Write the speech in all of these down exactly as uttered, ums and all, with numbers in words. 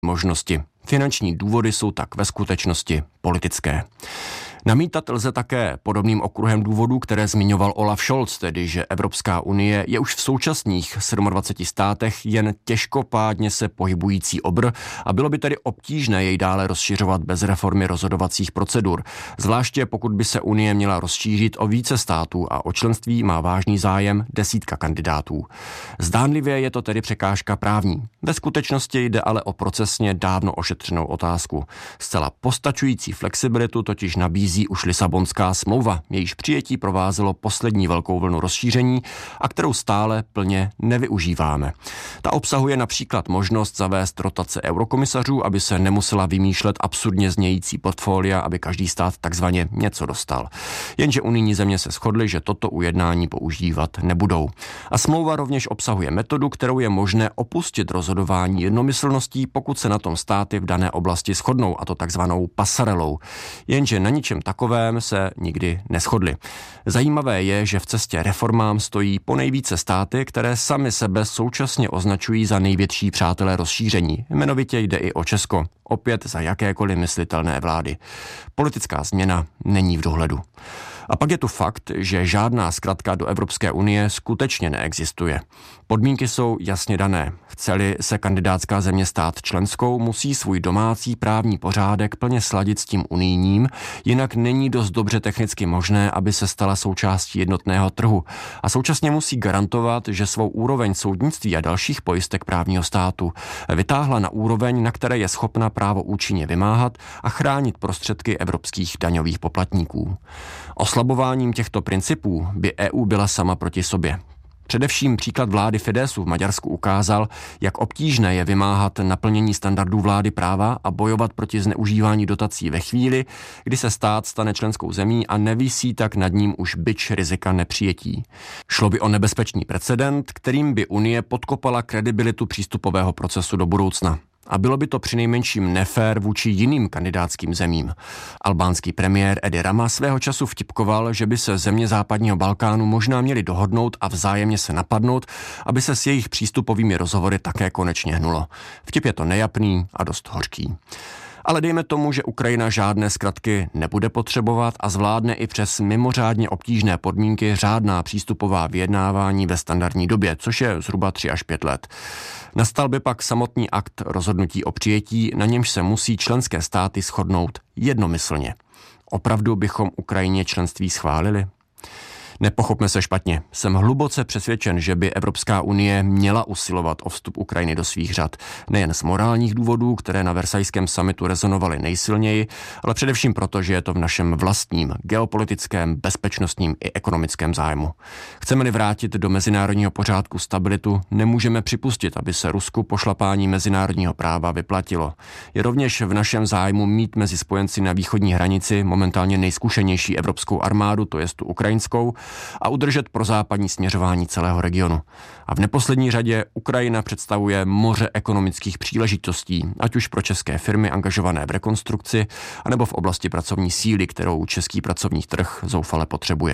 možnosti. Finanční důvody jsou tak ve skutečnosti politické. Namítat lze také podobným okruhem důvodů, které zmiňoval Olaf Scholz, tedy že Evropská unie je už v současných dvaceti sedmi státech jen těžkopádně se pohybující obr a bylo by tedy obtížné jej dále rozšiřovat bez reformy rozhodovacích procedur, zvláště pokud by se unie měla rozšířit o více států a o členství má vážný zájem desítka kandidátů. Zdánlivě je to tedy překážka právní. Ve skutečnosti jde ale o procesně dávno ošetřenou otázku. Zcela postačující flexibilitu totiž nabízí už Lisabonská smlouva, jejíž přijetí provázelo poslední velkou vlnu rozšíření a kterou stále plně nevyužíváme. Ta obsahuje například možnost zavést rotace eurokomisařů, aby se nemusela vymýšlet absurdně znějící portfolia, aby každý stát takzvaně něco dostal. Jenže unijní země se shodly, že toto ujednání používat nebudou. A smlouva rovněž obsahuje metodu, kterou je možné opustit rozhodování jednomyslností, pokud se na tom státy v dané oblasti shodnou, a to takzvanou pasarelou. Jenže na ničem takovém se nikdy neshodli. Zajímavé je, že v cestě reformám stojí ponejvíce státy, které sami sebe současně označují za největší přátelé rozšíření. Jmenovitě jde i o Česko, opět za jakékoliv myslitelné vlády. Politická změna není v dohledu. A pak je tu fakt, že žádná zkratka do Evropské unie skutečně neexistuje. Podmínky jsou jasně dané. Chce-li se kandidátská země stát členskou, musí svůj domácí právní pořádek plně sladit s tím unijním, jinak není dost dobře technicky možné, aby se stala součástí jednotného trhu. A současně musí garantovat, že svou úroveň soudnictví a dalších pojistek právního státu vytáhla na úroveň, na které je schopna právo účinně vymáhat a chránit prostředky evropských daňových poplatníků. Oslabováním těchto principů by E U byla sama proti sobě. Především příklad vlády Fidesu v Maďarsku ukázal, jak obtížné je vymáhat naplnění standardů vlády práva a bojovat proti zneužívání dotací ve chvíli, kdy se stát stane členskou zemí a nevisí tak nad ním už bič rizika nepřijetí. Šlo by o nebezpečný precedent, kterým by Unie podkopala kredibilitu přístupového procesu do budoucna. A bylo by to přinejmenším nefér vůči jiným kandidátským zemím. Albánský premiér Edi Rama svého času vtipkoval, že by se země západního Balkánu možná měly dohodnout a vzájemně se napadnout, aby se s jejich přístupovými rozhovory také konečně hnulo. Vtip je to nejapný a dost hořký. Ale dejme tomu, že Ukrajina žádné zkratky nebude potřebovat a zvládne i přes mimořádně obtížné podmínky řádná přístupová vyjednávání ve standardní době, což je zhruba tři až pět let. Nastal by pak samotný akt rozhodnutí o přijetí, na němž se musí členské státy shodnout jednomyslně. Opravdu bychom Ukrajině členství schválili? Nepochopme se špatně. Jsem hluboce přesvědčen, že by Evropská unie měla usilovat o vstup Ukrajiny do svých řad. Nejen z morálních důvodů, které na Versajském summitu rezonovaly nejsilněji, ale především proto, že je to v našem vlastním geopolitickém, bezpečnostním i ekonomickém zájmu. Chceme-li vrátit do mezinárodního pořádku stabilitu, nemůžeme připustit, aby se Rusku pošlapání mezinárodního práva vyplatilo. Je rovněž v našem zájmu mít mezi spojenci na východní hranici momentálně nejzkušenější evropskou armádu, to jest tu ukrajinskou, a udržet prozápadní směřování celého regionu. A v neposlední řadě Ukrajina představuje moře ekonomických příležitostí, ať už pro české firmy angažované v rekonstrukci, anebo v oblasti pracovní síly, kterou český pracovní trh zoufale potřebuje.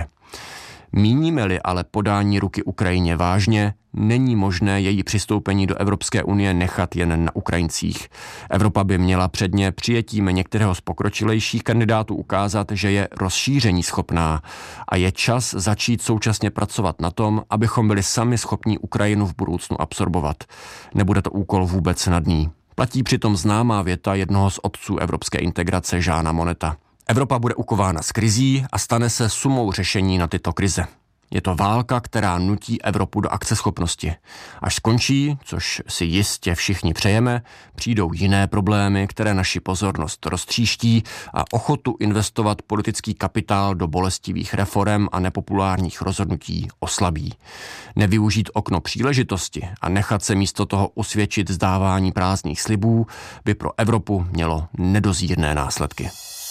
Míníme-li ale podání ruky Ukrajině vážně, není možné její přistoupení do Evropské unie nechat jen na Ukrajincích. Evropa by měla předně přijetím některého z pokročilejších kandidátů ukázat, že je rozšíření schopná a je čas začít současně pracovat na tom, abychom byli sami schopni Ukrajinu v budoucnu absorbovat. Nebude to úkol vůbec snadný. Platí přitom známá věta jednoho z otců evropské integrace Jeana Monneta. Evropa bude ukována z krizí a stane se sumou řešení na tyto krize. Je to válka, která nutí Evropu do akceschopnosti. Až skončí, což si jistě všichni přejeme, přijdou jiné problémy, které naši pozornost roztříští a ochotu investovat politický kapitál do bolestivých reforem a nepopulárních rozhodnutí oslabí. Nevyužít okno příležitosti a nechat se místo toho usvědčit zdávání prázdných slibů by pro Evropu mělo nedozírné následky.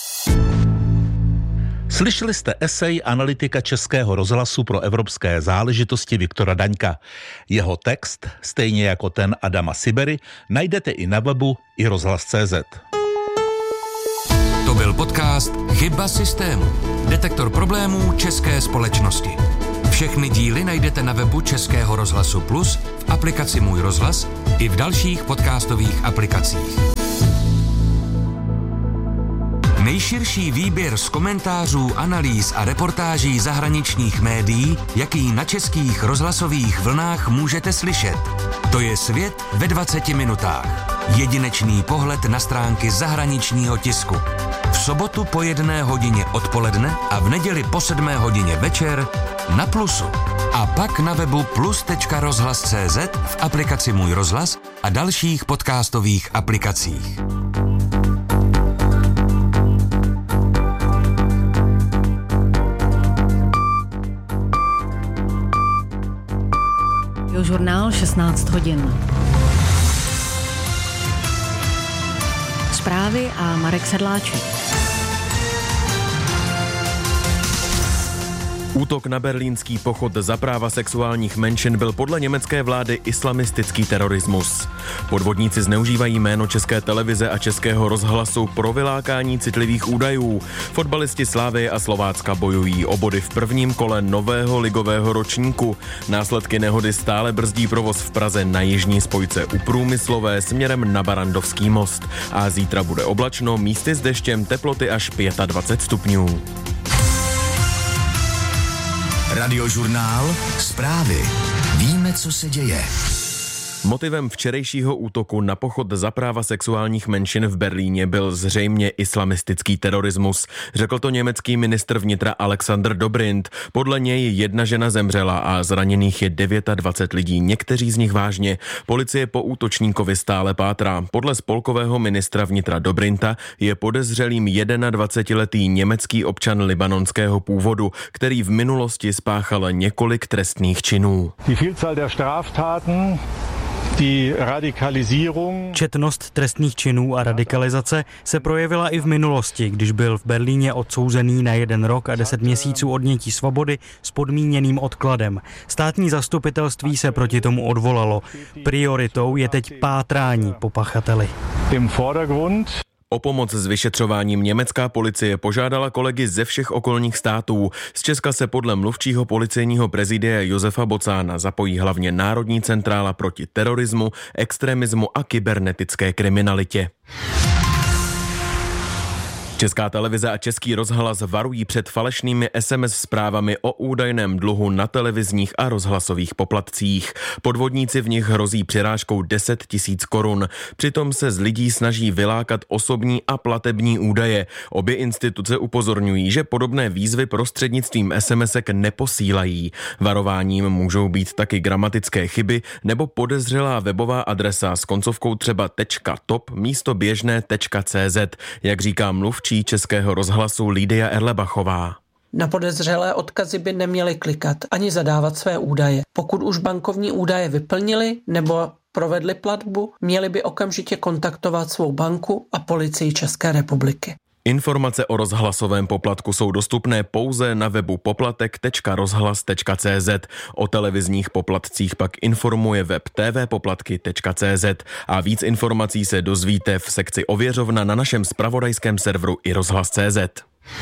Slyšeli jste esej analytika Českého rozhlasu pro evropské záležitosti Viktora Daňka. Jeho text, stejně jako ten Adama Sibery, najdete i na webu i rozhlas tečka cé zet. To byl podcast Chyba systému. Detektor problémů české společnosti. Všechny díly najdete na webu Českého rozhlasu Plus, v aplikaci Můj rozhlas i v dalších podcastových aplikacích. Nejširší výběr z komentářů, analýz a reportáží zahraničních médií, jaký na českých rozhlasových vlnách můžete slyšet. To je Svět ve dvaceti minutách. Jedinečný pohled na stránky zahraničního tisku. V sobotu po jedné hodině odpoledne a v neděli po sedmé hodině večer na Plusu. A pak na webu plus tečka rozhlas tečka cé zet, v aplikaci Můj rozhlas a dalších podcastových aplikacích. Žurnál šestnáct hodin. Zprávy a Marek Sedláček. Útok na berlínský pochod za práva sexuálních menšin byl podle německé vlády islamistický terorismus. Podvodníci zneužívají jméno České televize a Českého rozhlasu pro vylákání citlivých údajů. Fotbalisti Slavie a Slovácka bojují o body v prvním kole nového ligového ročníku. Následky nehody stále brzdí provoz v Praze na jižní spojce u Průmyslové směrem na Barandovský most. A zítra bude oblačno, místy s deštěm, teploty až dvacet pět stupňů. Radiožurnál, zprávy. Víme, co se děje. Motivem včerejšího útoku na pochod za práva sexuálních menšin v Berlíně byl zřejmě islamistický terorismus. Řekl to německý ministr vnitra Alexander Dobrindt. Podle něj jedna žena zemřela a zraněných je dvacet devět lidí, někteří z nich vážně. Policie po útočníkovi stále pátrá. Podle spolkového ministra vnitra Dobrindta je podezřelým jednadvacetiletý německý občan libanonského původu, který v minulosti spáchal několik trestných činů. Die Vielzahl der Straftaten, die Radikalisierung. Četnost trestných činů a radikalizace se projevila i v minulosti, když byl v Berlíně odsouzený na jeden rok a deset měsíců odnětí svobody s podmíněným odkladem. Státní zastupitelství se proti tomu odvolalo. Prioritou je teď pátrání po pachateli. Im Vordergrund. O pomoc s vyšetřováním německá policie požádala kolegy ze všech okolních států. Z Česka se podle mluvčího policejního prezidia Josefa Bocána zapojí hlavně Národní centrála proti terorismu, extremismu a kybernetické kriminalitě. Česká televize a Český rozhlas varují před falešnými es em es zprávami o údajném dluhu na televizních a rozhlasových poplatcích. Podvodníci v nich hrozí přirážkou deset tisíc korun. Přitom se z lidí snaží vylákat osobní a platební údaje. Obě instituce upozorňují, že podobné výzvy prostřednictvím es em esek neposílají. Varováním můžou být taky gramatické chyby nebo podezřelá webová adresa s koncovkou třeba .top místo běžné .cz, jak říká mluvčí Českého rozhlasu Lídia Erlebachová. Na podezřelé odkazy by neměli klikat ani zadávat své údaje. Pokud už bankovní údaje vyplnili nebo provedli platbu, měli by okamžitě kontaktovat svou banku a policii České republiky. Informace o rozhlasovém poplatku jsou dostupné pouze na webu poplatek tečka rozhlas tečka cz. O televizních poplatcích pak informuje web t v poplatky tečka cz a víc informací se dozvíte v sekci Ověřovna na našem zpravodajském serveru i rozhlas tečka cz.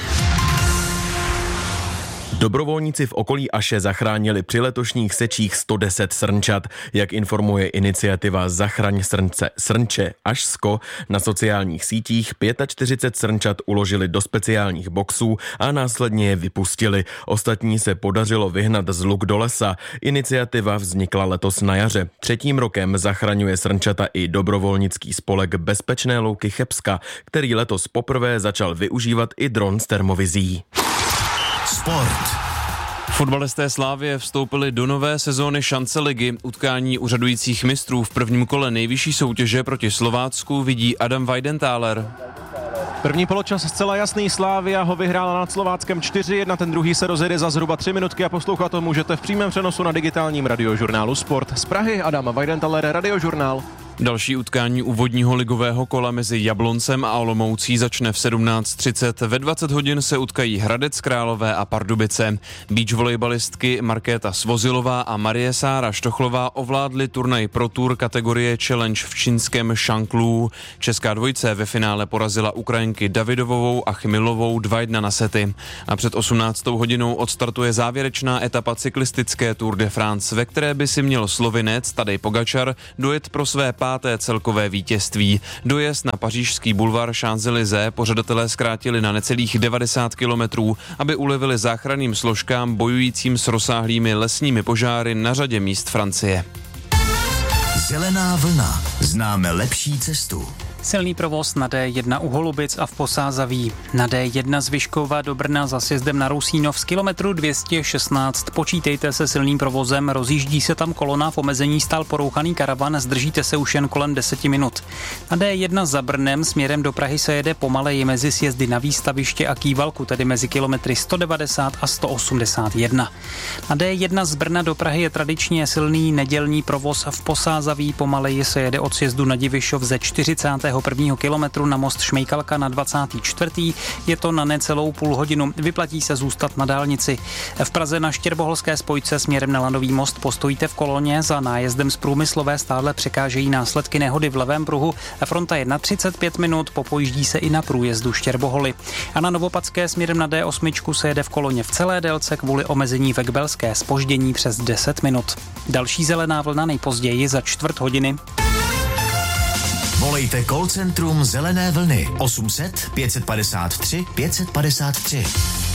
Dobrovolníci v okolí Aše zachránili při letošních sečích sto deset srnčat. Jak informuje iniciativa Zachraň srnce, srnče Ašsko, na sociálních sítích čtyřicet pět srnčat uložili do speciálních boxů a následně je vypustili. Ostatní se podařilo vyhnat z luk do lesa. Iniciativa vznikla letos na jaře. Třetím rokem zachraňuje srnčata i dobrovolnický spolek Bezpečné louky Chebska, který letos poprvé začal využívat i dron s termovizí. Sport. Fotbalisté Slavie vstoupili do nové sezóny šance ligy. Utkání úřadujících mistrů v prvním kole nejvyšší soutěže proti Slovácku vidí Adam Weidenthaler. První poločas zcela jasný, Slavia ho vyhrála nad Slováckem čtyři jedna, ten druhý se rozjede za zhruba tři minutky a poslouchat to můžete v přímém přenosu na digitálním radiožurnálu Sport. Z Prahy Adam Weidenthaler, Radiožurnál. Další utkání úvodního ligového kola mezi Jabloncem a Olomoucí začne v sedmnáct třicet. Ve dvacet hodin se utkají Hradec Králové a Pardubice. Beach volejbalistky Markéta Svozilová a Marie Sára Štochlová ovládly turnaj Pro Tour kategorie Challenge v čínském Šanklů. Česká dvojice ve finále porazila Ukrajinky Davidovovou a Chmilovou dva jedna na sety. A před osmnáctou hodinou odstartuje závěrečná etapa cyklistické Tour de France, ve které by si měl Slovinec Tadej Pogačar dojet pro své páté celkové vítězství. Dojezd na pařížský bulvár Champs-Élysées pořadatelé zkrátili na necelých devadesát kilometrů, aby ulevili záchranným složkám bojujícím s rozsáhlými lesními požáry na řadě míst Francie. Zelená vlna. Známe lepší cestu. Silný provoz na D jedna u Holubic a v Posázaví. Na D jedna z Vyškova do Brna za sjezdem na Rusínov z kilometru dvě stě šestnáct. Počítejte se silným provozem, rozjíždí se tam kolona, v omezení stál porouchaný karavan, zdržíte se už jen kolem deseti minut. Na D jedna za Brnem směrem do Prahy se jede pomaleji mezi sjezdy na Výstaviště a Kývalku, tedy mezi kilometry sto devadesát a sto osmdesát jedna. Na D jedna z Brna do Prahy je tradičně silný nedělní provoz v Posázaví, pomaleji se jede od sjezdu na Divišov ze čtyřicátého prvního kilometru na most Šmejkalka na dvacátý čtvrtý Je to na necelou půl hodinu. Vyplatí se zůstat na dálnici. V Praze na Štěrboholské spojce směrem na Landový most postojíte v koloně. Za nájezdem z Průmyslové stále překážejí následky nehody v levém pruhu. Fronta je na třicet pět minut, popojíždí se i na průjezdu Štěrboholy. A na Novopadské směrem na D osm se jede v koloně v celé délce kvůli omezení ve Kbelské, zpoždění přes deset minut. Další zelená vlna nejpozději za čtvrt hodiny. Volejte call centrum Zelené vlny osm set pět padesát tři pět padesát tři.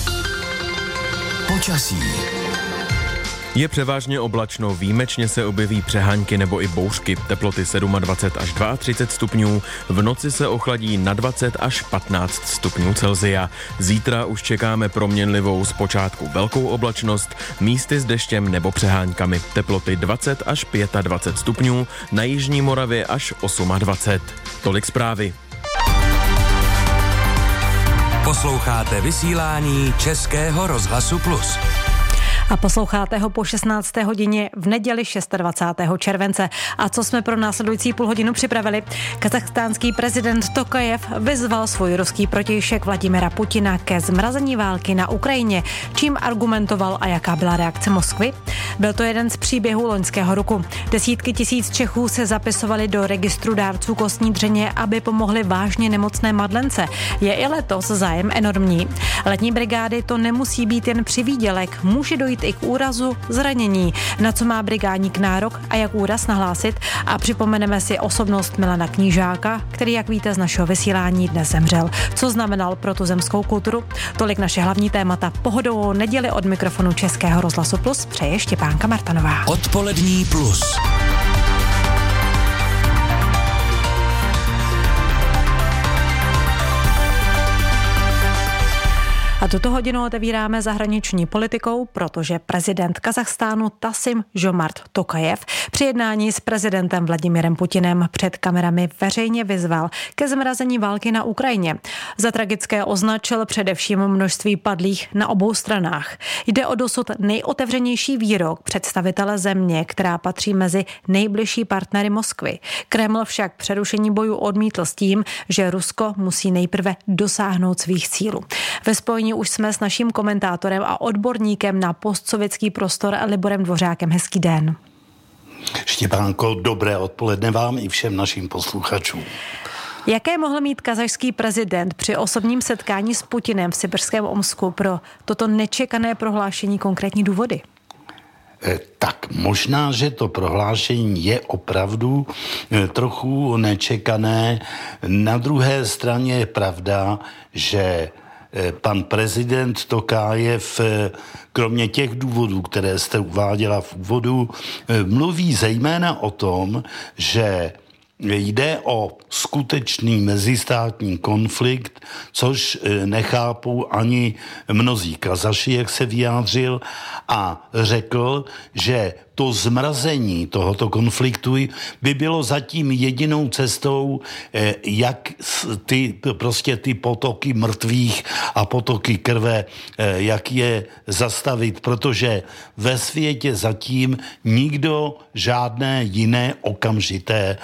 Počasí. Je převážně oblačno, výjimečně se objeví přehánky nebo i bouřky. Teploty dvacet sedm až třicet dva stupňů, v noci se ochladí na dvacet až patnáct stupňů Celsia. Zítra už čekáme proměnlivou zpočátku velkou oblačnost, místy s deštěm nebo přeháňkami. Teploty dvacet až dvacet pět stupňů, na jižní Moravě až dvacet osm. Tolik zprávy. Posloucháte vysílání Českého rozhlasu Plus. A posloucháte ho po šestnácté hodině v neděli dvacátého šestého července. A co jsme pro následující půl hodinu připravili? Kazachstánský prezident Tokajev vyzval svůj ruský protějšek Vladimira Putina ke zmrazení války na Ukrajině. Čím argumentoval a jaká byla reakce Moskvy? Byl to jeden z příběhů loňského roku. Desítky tisíc Čechů se zapisovali do registru dárců kostní dřeně, aby pomohli vážně nemocné Madlence. Je i letos zájem enormní. Letní brigády to nemusí být jen přivídělek, může dojít i k úrazu, zranění. Na co má brigádník nárok a jak úraz nahlásit? A připomeneme si osobnost Milana Knížáka, který, jak víte z našeho vysílání, dnes zemřel. Co znamenal pro tu zemskou kulturu? Tolik naše hlavní témata. Pohodovou neděli od mikrofonu Českého rozhlasu Plus přeje Štěpánka Martanová. Odpolední Plus. A tuto hodinu otevíráme zahraniční politikou, protože prezident Kazachstánu Tasim Žomart Tokajev při jednání s prezidentem Vladimirem Putinem před kamerami veřejně vyzval ke zmrazení války na Ukrajině. Za tragické označil především množství padlých na obou stranách. Jde o dosud nejotevřenější výrok představitele země, která patří mezi nejbližší partnery Moskvy. Kreml však přerušení bojů odmítl s tím, že Rusko musí nejprve dosáhnout svých cílů. Ve spojení už jsme s naším komentátorem a odborníkem na postsovětský prostor Liborem Dvořákem. Hezký den. Štěpánko, dobré odpoledne vám i všem našim posluchačům. Jaké mohl mít kazašský prezident při osobním setkání s Putinem v sibirském Omsku pro toto nečekané prohlášení konkrétní důvody? Tak možná, že to prohlášení je opravdu trochu nečekané. Na druhé straně je pravda, že pan prezident Tokajev, kromě těch důvodů, které jste uváděla v úvodu, mluví zejména o tom, že jde o skutečný mezistátní konflikt, což nechápou ani mnozí Kazaši, jak se vyjádřil, a řekl, že to zmrazení tohoto konfliktu by bylo zatím jedinou cestou, jak ty, prostě ty potoky mrtvých a potoky krve, jak je zastavit, protože ve světě zatím nikdo žádné jiné okamžité řešení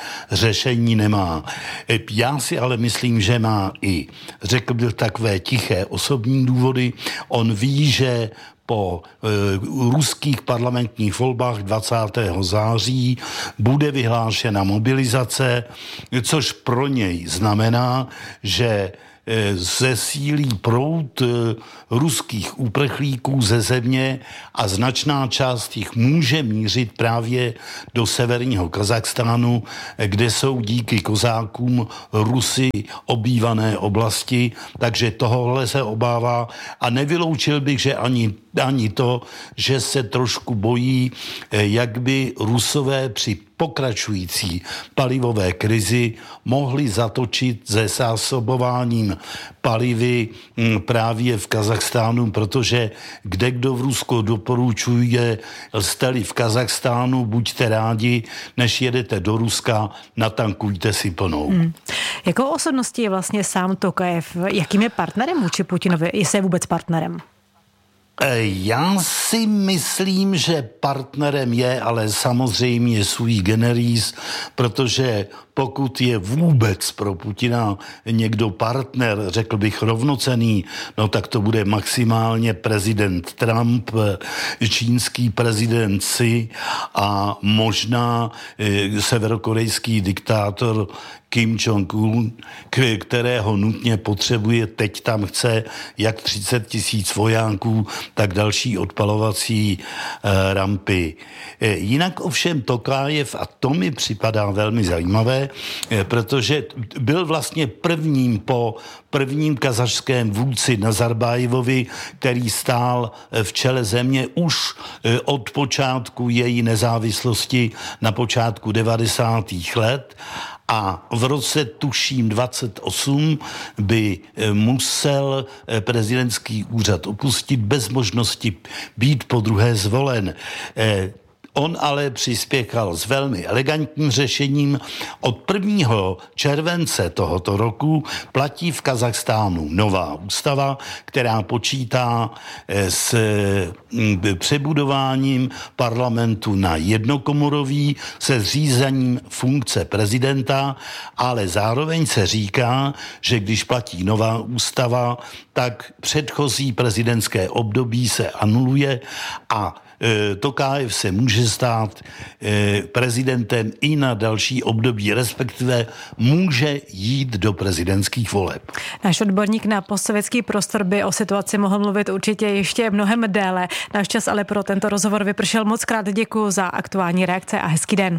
řešení nemá. Já si ale myslím, že má i, řekl bych, takové tiché osobní důvody. On ví, že po e, ruských parlamentních volbách dvacátého září bude vyhlášena mobilizace, což pro něj znamená, že zesílí proud ruských uprchlíků ze země a značná část jich může mířit právě do severního Kazachstánu, kde jsou díky kozákům Rusy obývané oblasti, takže tohle se obává a nevyloučil bych, že ani, ani to, že se trošku bojí, jak by Rusové při pokračující palivové krizi mohli zatočit se zásobováním palivy právě v Kazachstánu, protože kde kdo v Rusku doporučuje, jste-li v Kazachstánu, buďte rádi, než jedete do Ruska, natankujte si plnou. Hmm. Jakou osobností je vlastně sám Tokajev? Jakým je partnerem vůči Putinovi? Jestli je vůbec partnerem? Já si myslím, že partnerem je, ale samozřejmě sui generis, protože pokud je vůbec pro Putina někdo partner, řekl bych rovnocenný, no tak to bude maximálně prezident Trump, čínský prezident Xi a možná eh, severokorejský diktátor Kim Jong-un, kterého nutně potřebuje, teď tam chce jak třicet tisíc vojáků, tak další odpalovací e, rampy. E, jinak ovšem Tokajev, a to mi připadá velmi zajímavé, e, protože byl vlastně prvním po prvním kazašském vůdci Nazarbájevovi, který stál v čele země už e, od počátku její nezávislosti na počátku devadesátých let. A v roce tuším dvacet osm by musel prezidentský úřad opustit bez možnosti být podruhé zvolen. On ale přispěchal s velmi elegantním řešením. Od prvního července tohoto roku platí v Kazachstánu nová ústava, která počítá s přebudováním parlamentu na jednokomorový se zřízením funkce prezidenta, ale zároveň se říká, že když platí nová ústava, tak předchozí prezidentské období se anuluje a Tokajev se může stát prezidentem i na další období, respektive může jít do prezidentských voleb. Náš odborník na postsovětský prostor by o situaci mohl mluvit určitě ještě mnohem déle. Náš čas ale pro tento rozhovor vypršel. Moc krát děkuji za aktuální reakce a hezký den.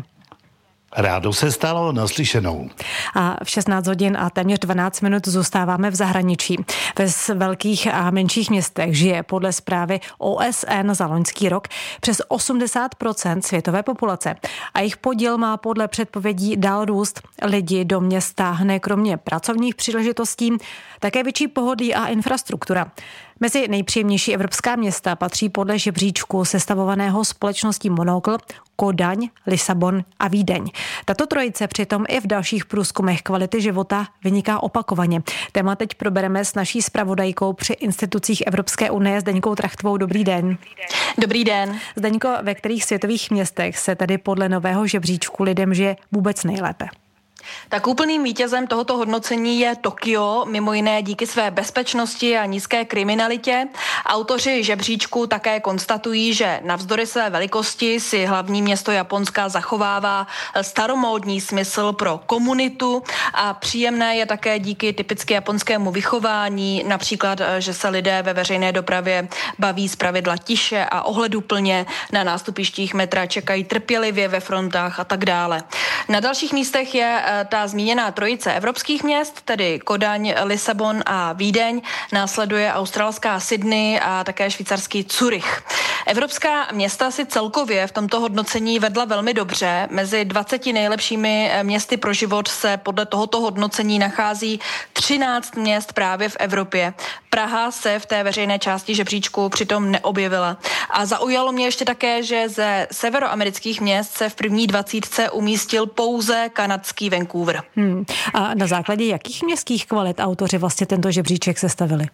Rádo se stalo, naslyšenou. A v šestnáct hodin a téměř dvanáct minut zůstáváme v zahraničí. Ve velkých a menších městech žije podle zprávy O S N za loňský rok přes osmdesát procent světové populace. A jejich podíl má podle předpovědí dál růst. Lidi do měst táhne kromě pracovních příležitostí také větší pohodlí a infrastruktura. Mezi nejpříjemnější evropská města patří podle žebříčku sestavovaného společností Monokl Kodaň, Lisabon a Vídeň. Tato trojice přitom i v dalších průzkumech kvality života vyniká opakovaně. Téma teď probereme s naší zpravodajkou při institucích Evropské unie Zdeňkou Trachtovou. Dobrý den. Dobrý den. Zdeňko, ve kterých světových městech se tedy podle nového žebříčku lidem žije vůbec nejlépe? Tak úplným vítězem tohoto hodnocení je Tokio, mimo jiné díky své bezpečnosti a nízké kriminalitě. Autoři žebříčku také konstatují, že navzdory své velikosti si hlavní město Japonska zachovává staromódní smysl pro komunitu a příjemné je také díky typicky japonskému vychování, například, že se lidé ve veřejné dopravě baví zpravidla tiše a ohleduplně, na nástupištích metra čekají trpělivě ve frontách a tak dále. Na dalších místech je ta zmíněná trojice evropských měst, tedy Kodaň, Lisabon a Vídeň, následuje australská Sydney a také švýcarský Curych. Evropská města si celkově v tomto hodnocení vedla velmi dobře. Mezi dvaceti nejlepšími městy pro život se podle tohoto hodnocení nachází třináct měst právě v Evropě. Praha se v té veřejné části žebříčku přitom neobjevila. A zaujalo mě ještě také, že ze severoamerických měst se v první dvacítce umístil pouze kanadský Vancouver. Hmm. A na základě jakých městských kvalit autoři vlastně tento žebříček sestavili?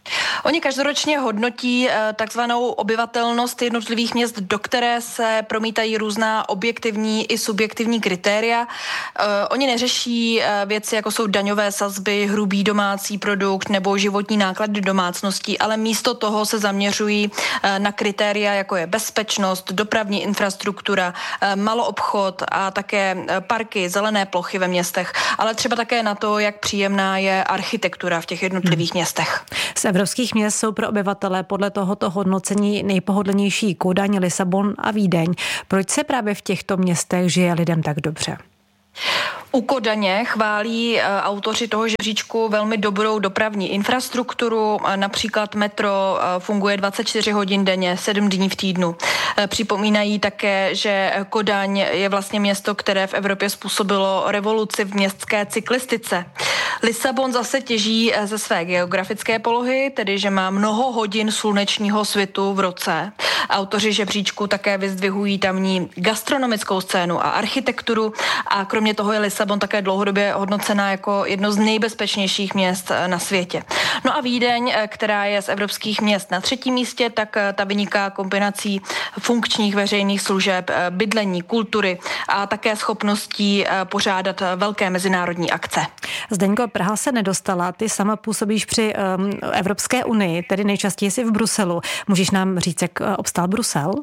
Oni každoročně hodnotí takzvanou obyvatelnost jednotlivých měst, do které se promítají různá objektivní i subjektivní kritéria. Oni neřeší věci, jako jsou daňové sazby, hrubý domácí produkt nebo životní náklady domácností, ale místo toho se zaměřují na kritéria, jako je bezpečnost, dopravní infrastruktura, maloobchod a také parky, zelené plochy ve městech, ale třeba také na to, jak příjemná je architektura v těch jednotlivých hmm. městech. Z evropských měst jsou pro obyvatele podle tohoto hodnocení nejpohodlnější Kodaň, Lisabon a Vídeň. Proč se právě v těchto městech žije lidem tak dobře? U Kodaně chválí autoři toho žebříčku velmi dobrou dopravní infrastrukturu, například metro funguje dvacet čtyři hodin denně, sedm dní v týdnu. Připomínají také, že Kodaň je vlastně město, které v Evropě způsobilo revoluci v městské cyklistice. Lisabon zase těží ze své geografické polohy, tedy že má mnoho hodin slunečního svitu v roce. Autoři žebříčku také vyzdvihují tamní gastronomickou scénu a architekturu a kromě toho je Lisabon také dlouhodobě hodnocená jako jedno z nejbezpečnějších měst na světě. No a Vídeň, která je z evropských měst na třetím místě, tak ta vyniká kombinací funkčních veřejných služeb, bydlení, kultury a také schopností pořádat velké mezinárodní akce. Zdeňko, Praha se nedostala, ty sama působíš při um, Evropské unii, tedy nejčastěji jsi v Bruselu. Můžeš nám říct, jak obstál Brusel?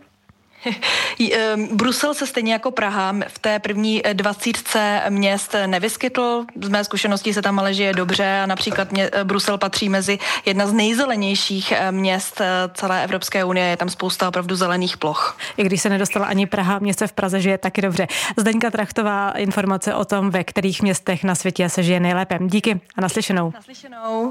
Brusel se stejně jako Praha v té první dvacítce měst nevyskytl. Z mé zkušenosti se tam ale žije dobře a například mě, Brusel patří mezi jedna z nejzelenějších měst celé Evropské unie. Je tam spousta opravdu zelených ploch. I když se nedostala ani Praha, město v Praze žije taky dobře. Zdeňka Trachtová, informace o tom, ve kterých městech na světě se žije nejlépe. Díky a naslyšenou. Naslyšenou.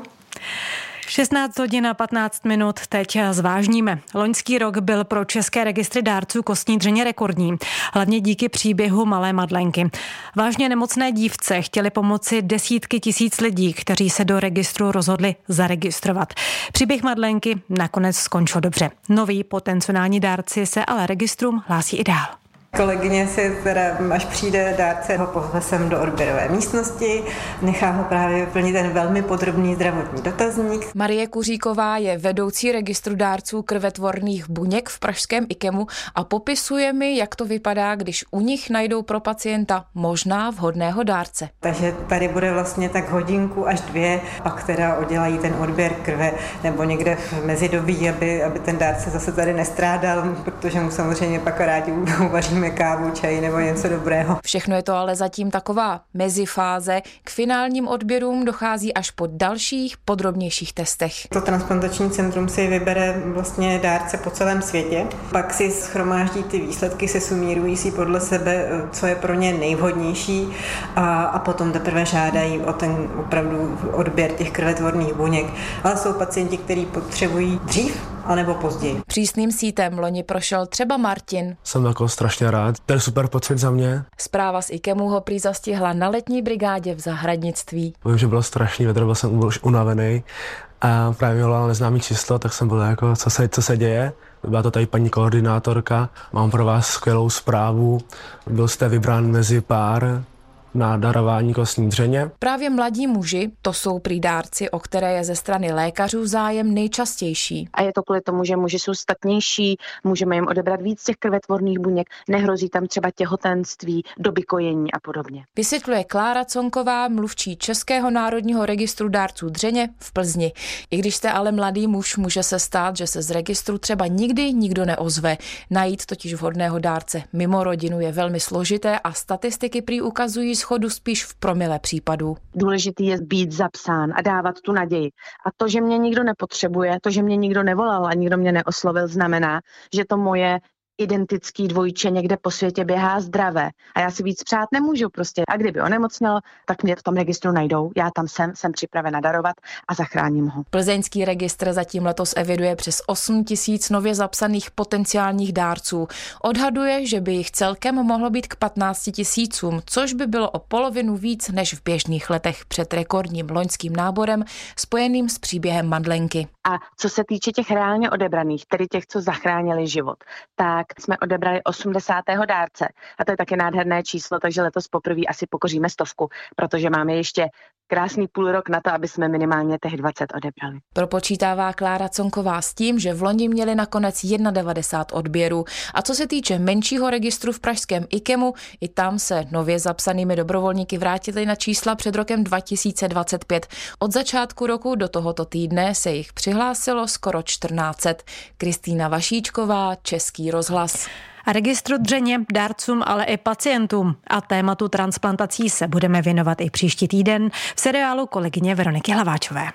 šestnáct hodin a patnáct minut, teď zvážníme. Loňský rok byl pro české registry dárců kostní dřeně rekordní, hlavně díky příběhu malé Madlenky. Vážně nemocné dívce chtěli pomoci desítky tisíc lidí, kteří se do registru rozhodli zaregistrovat. Příběh Madlenky nakonec skončil dobře. Noví potenciální dárci se ale registrům hlásí i dál. Kolegyně si teda, až přijde dárce, ho pozve sem do odběrové místnosti, nechá ho právě vyplnit ten velmi podrobný zdravotní dotazník. Marie Kuříková je vedoucí registru dárců krvetvorných buněk v pražském IKEMu a popisuje mi, jak to vypadá, když u nich najdou pro pacienta možná vhodného dárce. Takže tady bude vlastně tak hodinku až dvě, pak teda oddělají ten odběr krve nebo někde v mezidobí, aby, aby ten dárce zase tady nestrádal, protože mu samozřejmě pak rádi uvaříme kávu, čaj nebo něco dobrého. Všechno je to ale zatím taková mezifáze. K finálním odběrům dochází až po dalších podrobnějších testech. To transplantační centrum si vybere vlastně dárce po celém světě, pak si shromáždí ty výsledky, se sumírují si podle sebe, co je pro ně nejvhodnější a, a potom teprve žádají o ten opravdu odběr těch krvetvorných buněk. Ale jsou pacienti, kteří potřebují dřív anebo později. Přísným sítem loni prošel třeba Martin. Jsem jako strašně rád. To je super pocit za mě. Zpráva z IKEMu ho prý zastihla na letní brigádě v zahradnictví. Vím, že bylo strašný větr, byl jsem už unavený a právě mi volala neznámý číslo, tak jsem byl jako, co se, co se děje. Byla to tady paní koordinátorka. Mám pro vás skvělou zprávu. Byl jste vybrán mezi pár na darování kostní dřeně. Právě mladí muži, to jsou prý dárci, o které je ze strany lékařů zájem nejčastější. A je to kvůli tomu, že muži jsou statnější, můžeme jim odebrat víc těch krvetvorných buněk, nehrozí tam třeba těhotenství, doby kojení a podobně. Vysvětluje Klára Conková, mluvčí Českého národního registru dárců dřeně v Plzni. I když jste ale mladý muž, může se stát, že se z registru třeba nikdy nikdo neozve. Najít totiž vhodného dárce mimo rodinu je velmi složité a statistiky prý ukazují schodu spíš v promile případů. Důležitý je být zapsán a dávat tu naději. A to, že mě nikdo nepotřebuje, to, že mě nikdo nevolal a nikdo mě neoslovil, znamená, že to moje identický dvojče někde po světě běhá zdravé. A já si víc přát nemůžu prostě. A kdyby onemocněl, tak mě v tom registru najdou. Já tam jsem, jsem připravena darovat a zachráním ho. Plzeňský registr zatím letos eviduje přes osm tisíc nově zapsaných potenciálních dárců. Odhaduje, že by jich celkem mohlo být k patnácti tisícům, což by bylo o polovinu víc než v běžných letech před rekordním loňským náborem spojeným s příběhem Madlenky. A co se týče těch reálně odebraných, tedy těch, co zachránili život, tak jsme odebrali osmdesátého dárce. A to je taky nádherné číslo, takže letos poprvé asi pokoříme stovku, protože máme ještě krásný půl rok na to, aby jsme minimálně těch dvacet odebrali. Propočítává Klára Conková s tím, že v loni měli nakonec devadesát jedna odběrů. A co se týče menšího registru v pražském IKEMu, i tam se nově zapsanými dobrovolníky vrátili na čísla před rokem dva tisíce dvacet pět. Od začátku roku do tohoto týdne se jich přihlásilo skoro čtrnáct set. Kristýna Vašíčková, Český rozhlas. A registru dřeně, dárcům, ale i pacientům. A tématu transplantací se budeme věnovat i příští týden v seriálu kolegyně Veroniky Hlaváčové.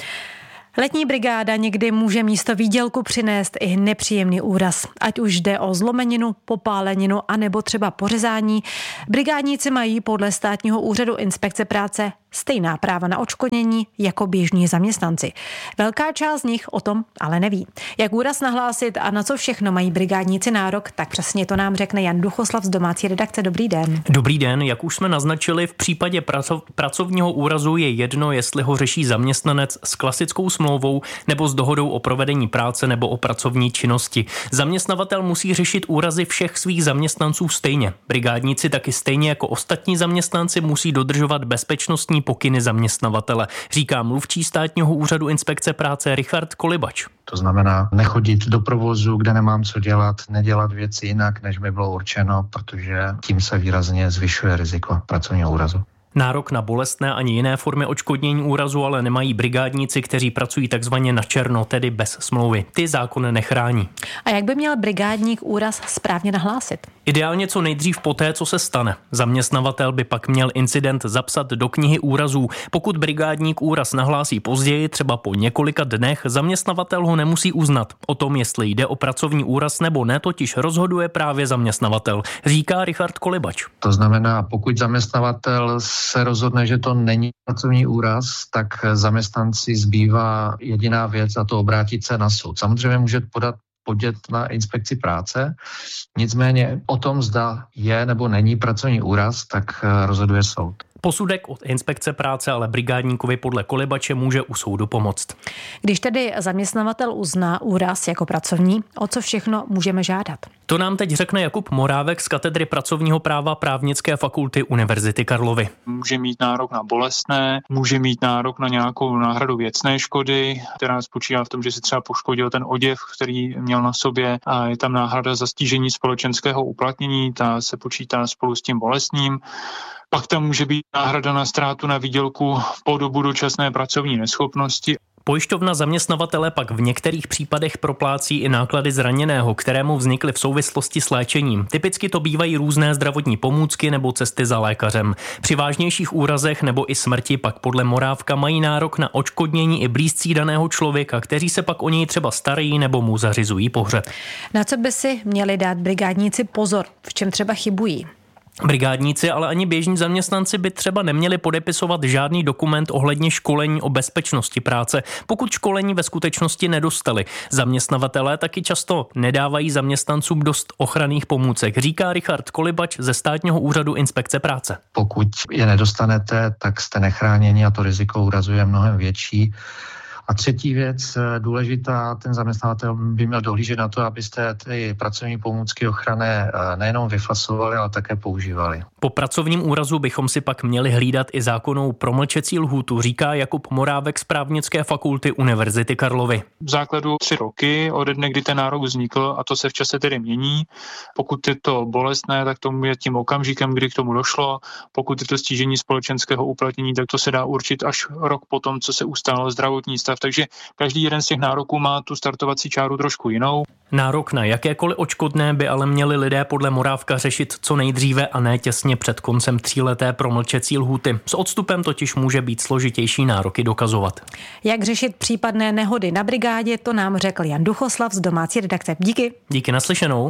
Letní brigáda někdy může místo výdělku přinést i nepříjemný úraz. Ať už jde o zlomeninu, popáleninu anebo třeba pořezání, brigádníci mají podle Státního úřadu inspekce práce stejná práva na odškodnění jako běžní zaměstnanci. Velká část z nich o tom ale neví. Jak úraz nahlásit a na co všechno mají brigádníci nárok, tak přesně to nám řekne Jan Duchoslav z domácí redakce. Dobrý den. Dobrý den, jak už jsme naznačili, v případě praco- pracovního úrazu je jedno, jestli ho řeší zaměstnanec s klasickou smlouvou nebo s dohodou o provedení práce nebo o pracovní činnosti. Zaměstnavatel musí řešit úrazy všech svých zaměstnanců stejně. Brigádníci taky stejně jako ostatní zaměstnanci musí dodržovat bezpečnostní pokyny zaměstnavatele, říká mluvčí Státního úřadu inspekce práce Richard Kolibač. To znamená nechodit do provozu, kde nemám co dělat, nedělat věci jinak, než mi bylo určeno, protože tím se výrazně zvyšuje riziko pracovního úrazu. Nárok na bolestné ani jiné formy odškodnění úrazu ale nemají brigádníci, kteří pracují takzvaně na černo, tedy bez smlouvy. Ty zákon nechrání. A jak by měl brigádník úraz správně nahlásit? Ideálně co nejdřív poté, co se stane. Zaměstnavatel by pak měl incident zapsat do knihy úrazů. Pokud brigádník úraz nahlásí později, třeba po několika dnech, zaměstnavatel ho nemusí uznat. O tom, jestli jde o pracovní úraz nebo ne, totiž rozhoduje právě zaměstnavatel, říká Richard Kolibač. To znamená, pokud zaměstnavatel se rozhodne, že to není pracovní úraz, tak zaměstnanci zbývá jediná věc, a to obrátit se na soud. Samozřejmě může podat podnět na inspekci práce, nicméně o tom, zda je nebo není pracovní úraz, tak rozhoduje soud. Posudek od inspekce práce ale brigádníkovi podle Kolibače může u soudu pomoct. Když tedy zaměstnavatel uzná úraz jako pracovní, o co všechno můžeme žádat? To nám teď řekne Jakub Morávek z katedry pracovního práva Právnické fakulty Univerzity Karlovy. Může mít nárok na bolestné, může mít nárok na nějakou náhradu věcné škody, která spočívá v tom, že si třeba poškodil ten oděv, který měl na sobě, a je tam náhrada za stížení společenského uplatnění, ta se počítá spolu s tím bolestným. Pak tam může být náhrada na ztrátu na výdělku po dobu dočasné pracovní neschopnosti. Pojišťovna zaměstnavatele pak v některých případech proplácí i náklady zraněného, kterému vznikly v souvislosti s léčením. Typicky to bývají různé zdravotní pomůcky nebo cesty za lékařem. Při vážnějších úrazech nebo i smrti pak podle Morávka mají nárok na odškodnění i blízcí daného člověka, kteří se pak o něj třeba starají nebo mu zařizují pohřeb. Na co by si měli dát brigádníci pozor, v čem třeba chybují? Brigádníci, ale ani běžní zaměstnanci by třeba neměli podepisovat žádný dokument ohledně školení o bezpečnosti práce, pokud školení ve skutečnosti nedostali. Zaměstnavatelé taky často nedávají zaměstnancům dost ochranných pomůcek, říká Richard Kolibač ze Státního úřadu inspekce práce. Pokud je nedostanete, tak jste nechráněni a to riziko úrazu je mnohem větší. A třetí věc důležitá, ten zaměstnavatel by měl dohlížet na to, abyste ty pracovní pomůcky ochranné nejenom vyfasovali, ale také používali. Po pracovním úrazu bychom si pak měli hlídat i zákonnou promlčecí lhůtu, říká Jakub Morávek z Právnické fakulty Univerzity Karlovy. V základu tři roky ode dne, kdy ten nárok vznikl, a to se v čase tedy mění. Pokud je to bolestné, tak tomu je tím okamžikem, kdy k tomu došlo. Pokud je to stížení společenského uplatnění, tak to se dá určit až rok potom, co se ustálil zdravotní stav. Takže každý jeden z těch nároků má tu startovací čáru trošku jinou. Nárok na jakékoliv odškodné by ale měli lidé podle Morávka řešit co nejdříve a ne těsně před koncem tříleté promlčecí lhůty. S odstupem totiž může být složitější nároky dokazovat. Jak řešit případné nehody na brigádě, to nám řekl Jan Duchoslav z domácí redakce. Díky. Díky, naslyšenou.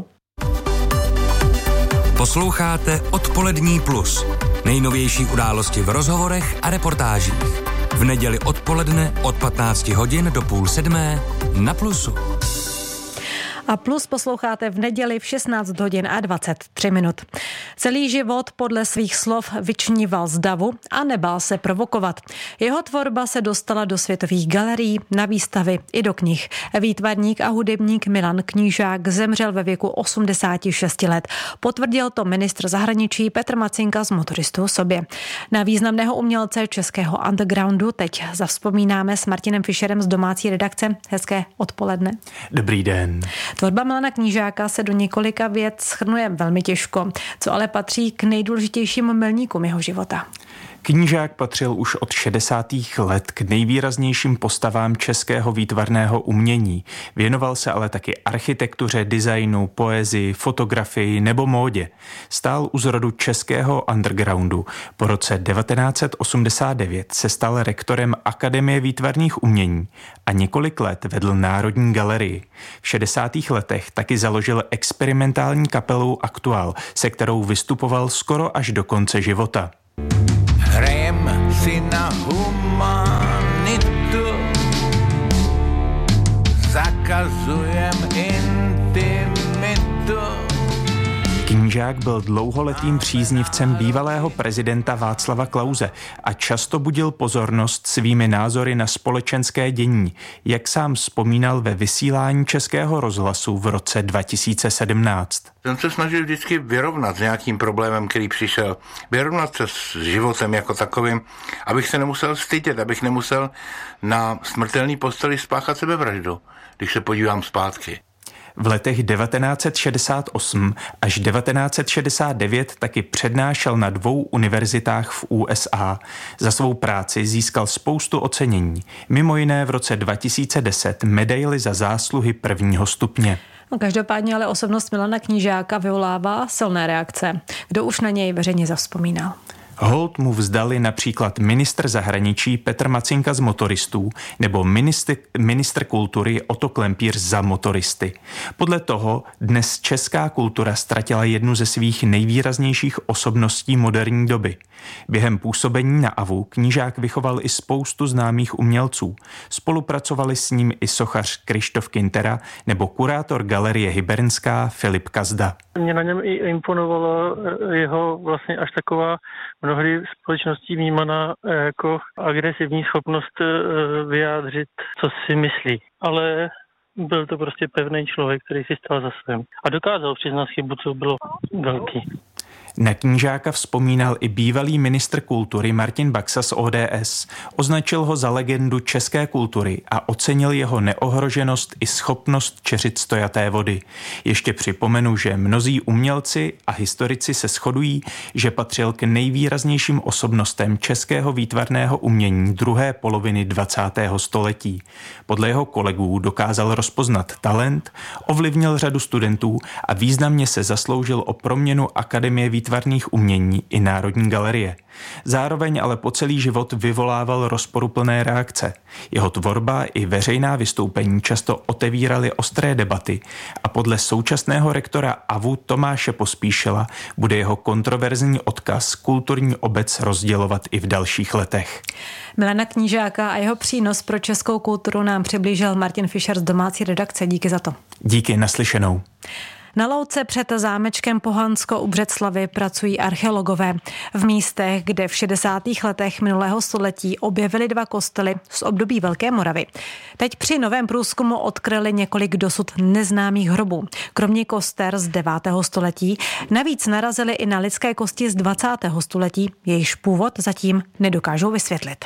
Posloucháte Odpolední plus. Nejnovější události v rozhovorech a reportážích. V neděli odpoledne od patnácti hodin do půl sedmé na Plusu. A Plus posloucháte v neděli v šestnáct hodin a dvacet tři minut. Celý život podle svých slov vyčníval z davu a nebál se provokovat. Jeho tvorba se dostala do světových galerií, na výstavy i do knih. Výtvarník a hudebník Milan Knížák zemřel ve věku osmdesáti šesti let. Potvrdil to ministr zahraničí Petr Macinka z Motoristů sobě. Na významného umělce českého undergroundu teď zavzpomínáme s Martinem Fischerem z domácí redakce. Hezké odpoledne. Dobrý den. Tvorba Milana Knížáka se do několika vět shrnuje velmi těžko, co ale patří k nejdůležitějším milníkům jeho života. Knížák patřil už od šedesátých let k nejvýraznějším postavám českého výtvarného umění. Věnoval se ale taky architektuře, designu, poezii, fotografii nebo módě. Stál u zrodu českého undergroundu. Po roce devatenáct set osmdesát devět se stal rektorem Akademie výtvarných umění a několik let vedl Národní galerii. V šedesátých letech taky založil experimentální kapelu Aktuál, se kterou vystupoval skoro až do konce života. Hrajem si na humanitu, zakazujem intimitu. Knížák byl dlouholetým příznivcem bývalého prezidenta Václava Klause a často budil pozornost svými názory na společenské dění, jak sám vzpomínal ve vysílání Českého rozhlasu v roce dva tisíce sedmnáct. Jsem se snažil vždycky vyrovnat s nějakým problémem, který přišel. Vyrovnat se s životem jako takovým, abych se nemusel stydět, abych nemusel na smrtelný posteli spáchat sebevraždu, když se podívám zpátky. V letech devatenáct set šedesát osm až devatenáct set šedesát devět taky přednášel na dvou univerzitách v U S A. Za svou práci získal spoustu ocenění, mimo jiné v roce dva tisíce deset medaili za zásluhy prvního stupně. No, každopádně ale osobnost Milana Knížáka vyvolává silné reakce. Kdo už na něj veřejně zavzpomínal? Hold mu vzdali například ministr zahraničí Petr Macinka z Motoristů nebo ministr, ministr kultury Otto Klempíř za Motoristy. Podle toho dnes česká kultura ztratila jednu ze svých nejvýraznějších osobností moderní doby. Během působení na A V U Knížák vychoval i spoustu známých umělců. Spolupracovali s ním i sochař Krištof Kintera nebo kurátor galerie Hybernská Filip Kazda. Mě na něm i imponovalo jeho vlastně až taková mnohdy společností vnímaná jako agresivní schopnost vyjádřit, co si myslí. Ale byl to prostě pevný člověk, který si stál za svým. A dokázal přiznat chybu, co bylo velký. Na Knížáka vzpomínal i bývalý ministr kultury Martin Baxa z O D S. Označil ho za legendu české kultury a ocenil jeho neohroženost i schopnost čeřit stojaté vody. Ještě připomenu, že mnozí umělci a historici se shodují, že patřil k nejvýraznějším osobnostem českého výtvarného umění druhé poloviny dvacátého století. Podle jeho kolegů dokázal rozpoznat talent, ovlivnil řadu studentů a významně se zasloužil o proměnu Akademie výtvarných umění i Národní galerie. Zároveň ale po celý život vyvolával rozporuplné reakce. Jeho tvorba i veřejná vystoupení často otevíraly ostré debaty a podle současného rektora A V U Tomáše Pospíšila bude jeho kontroverzní odkaz kulturní obec rozdělovat i v dalších letech. Milana Knížáka a jeho přínos pro českou kulturu nám přiblížil Martin Fischer z domácí redakce. Díky za to. Díky, naslyšenou. Na louce před zámečkem Pohansko u Břeclavi pracují archeologové. V místech, kde v šedesátých letech minulého století objevili dva kostely z období Velké Moravy. Teď při novém průzkumu odkryli několik dosud neznámých hrobů. Kromě koster z devátého století navíc narazili i na lidské kosti z dvacátého století, jejichž původ zatím nedokážou vysvětlit.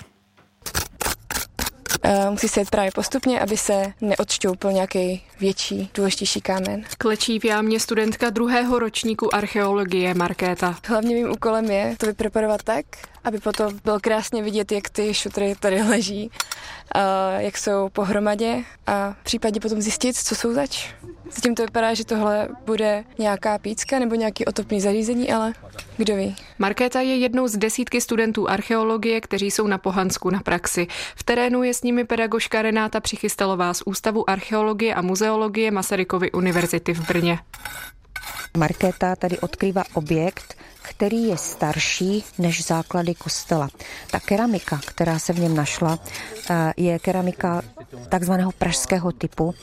Musí se jet právě postupně, aby se neodšťoupil nějaký větší, důležitější kámen. Klečí v jámě studentka druhého ročníku archeologie Markéta. Hlavně mým úkolem je to vypreparovat tak, aby potom bylo krásně vidět, jak ty šutry tady leží, jak jsou pohromadě a případně potom zjistit, co jsou zač. Zatím to vypadá, že tohle bude nějaká pícka nebo nějaký otopný zařízení, ale kdo ví. Markéta je jednou z desítky studentů archeologie, kteří jsou na Pohansku na praxi. V terénu je s nimi pedagožka Renáta Přichystalová z Ústavu archeologie a muzeologie Masarykovy univerzity v Brně. Markéta tady odkrývá objekt, který je starší než základy kostela. Ta keramika, která se v něm našla, je keramika takzvaného pražského typu,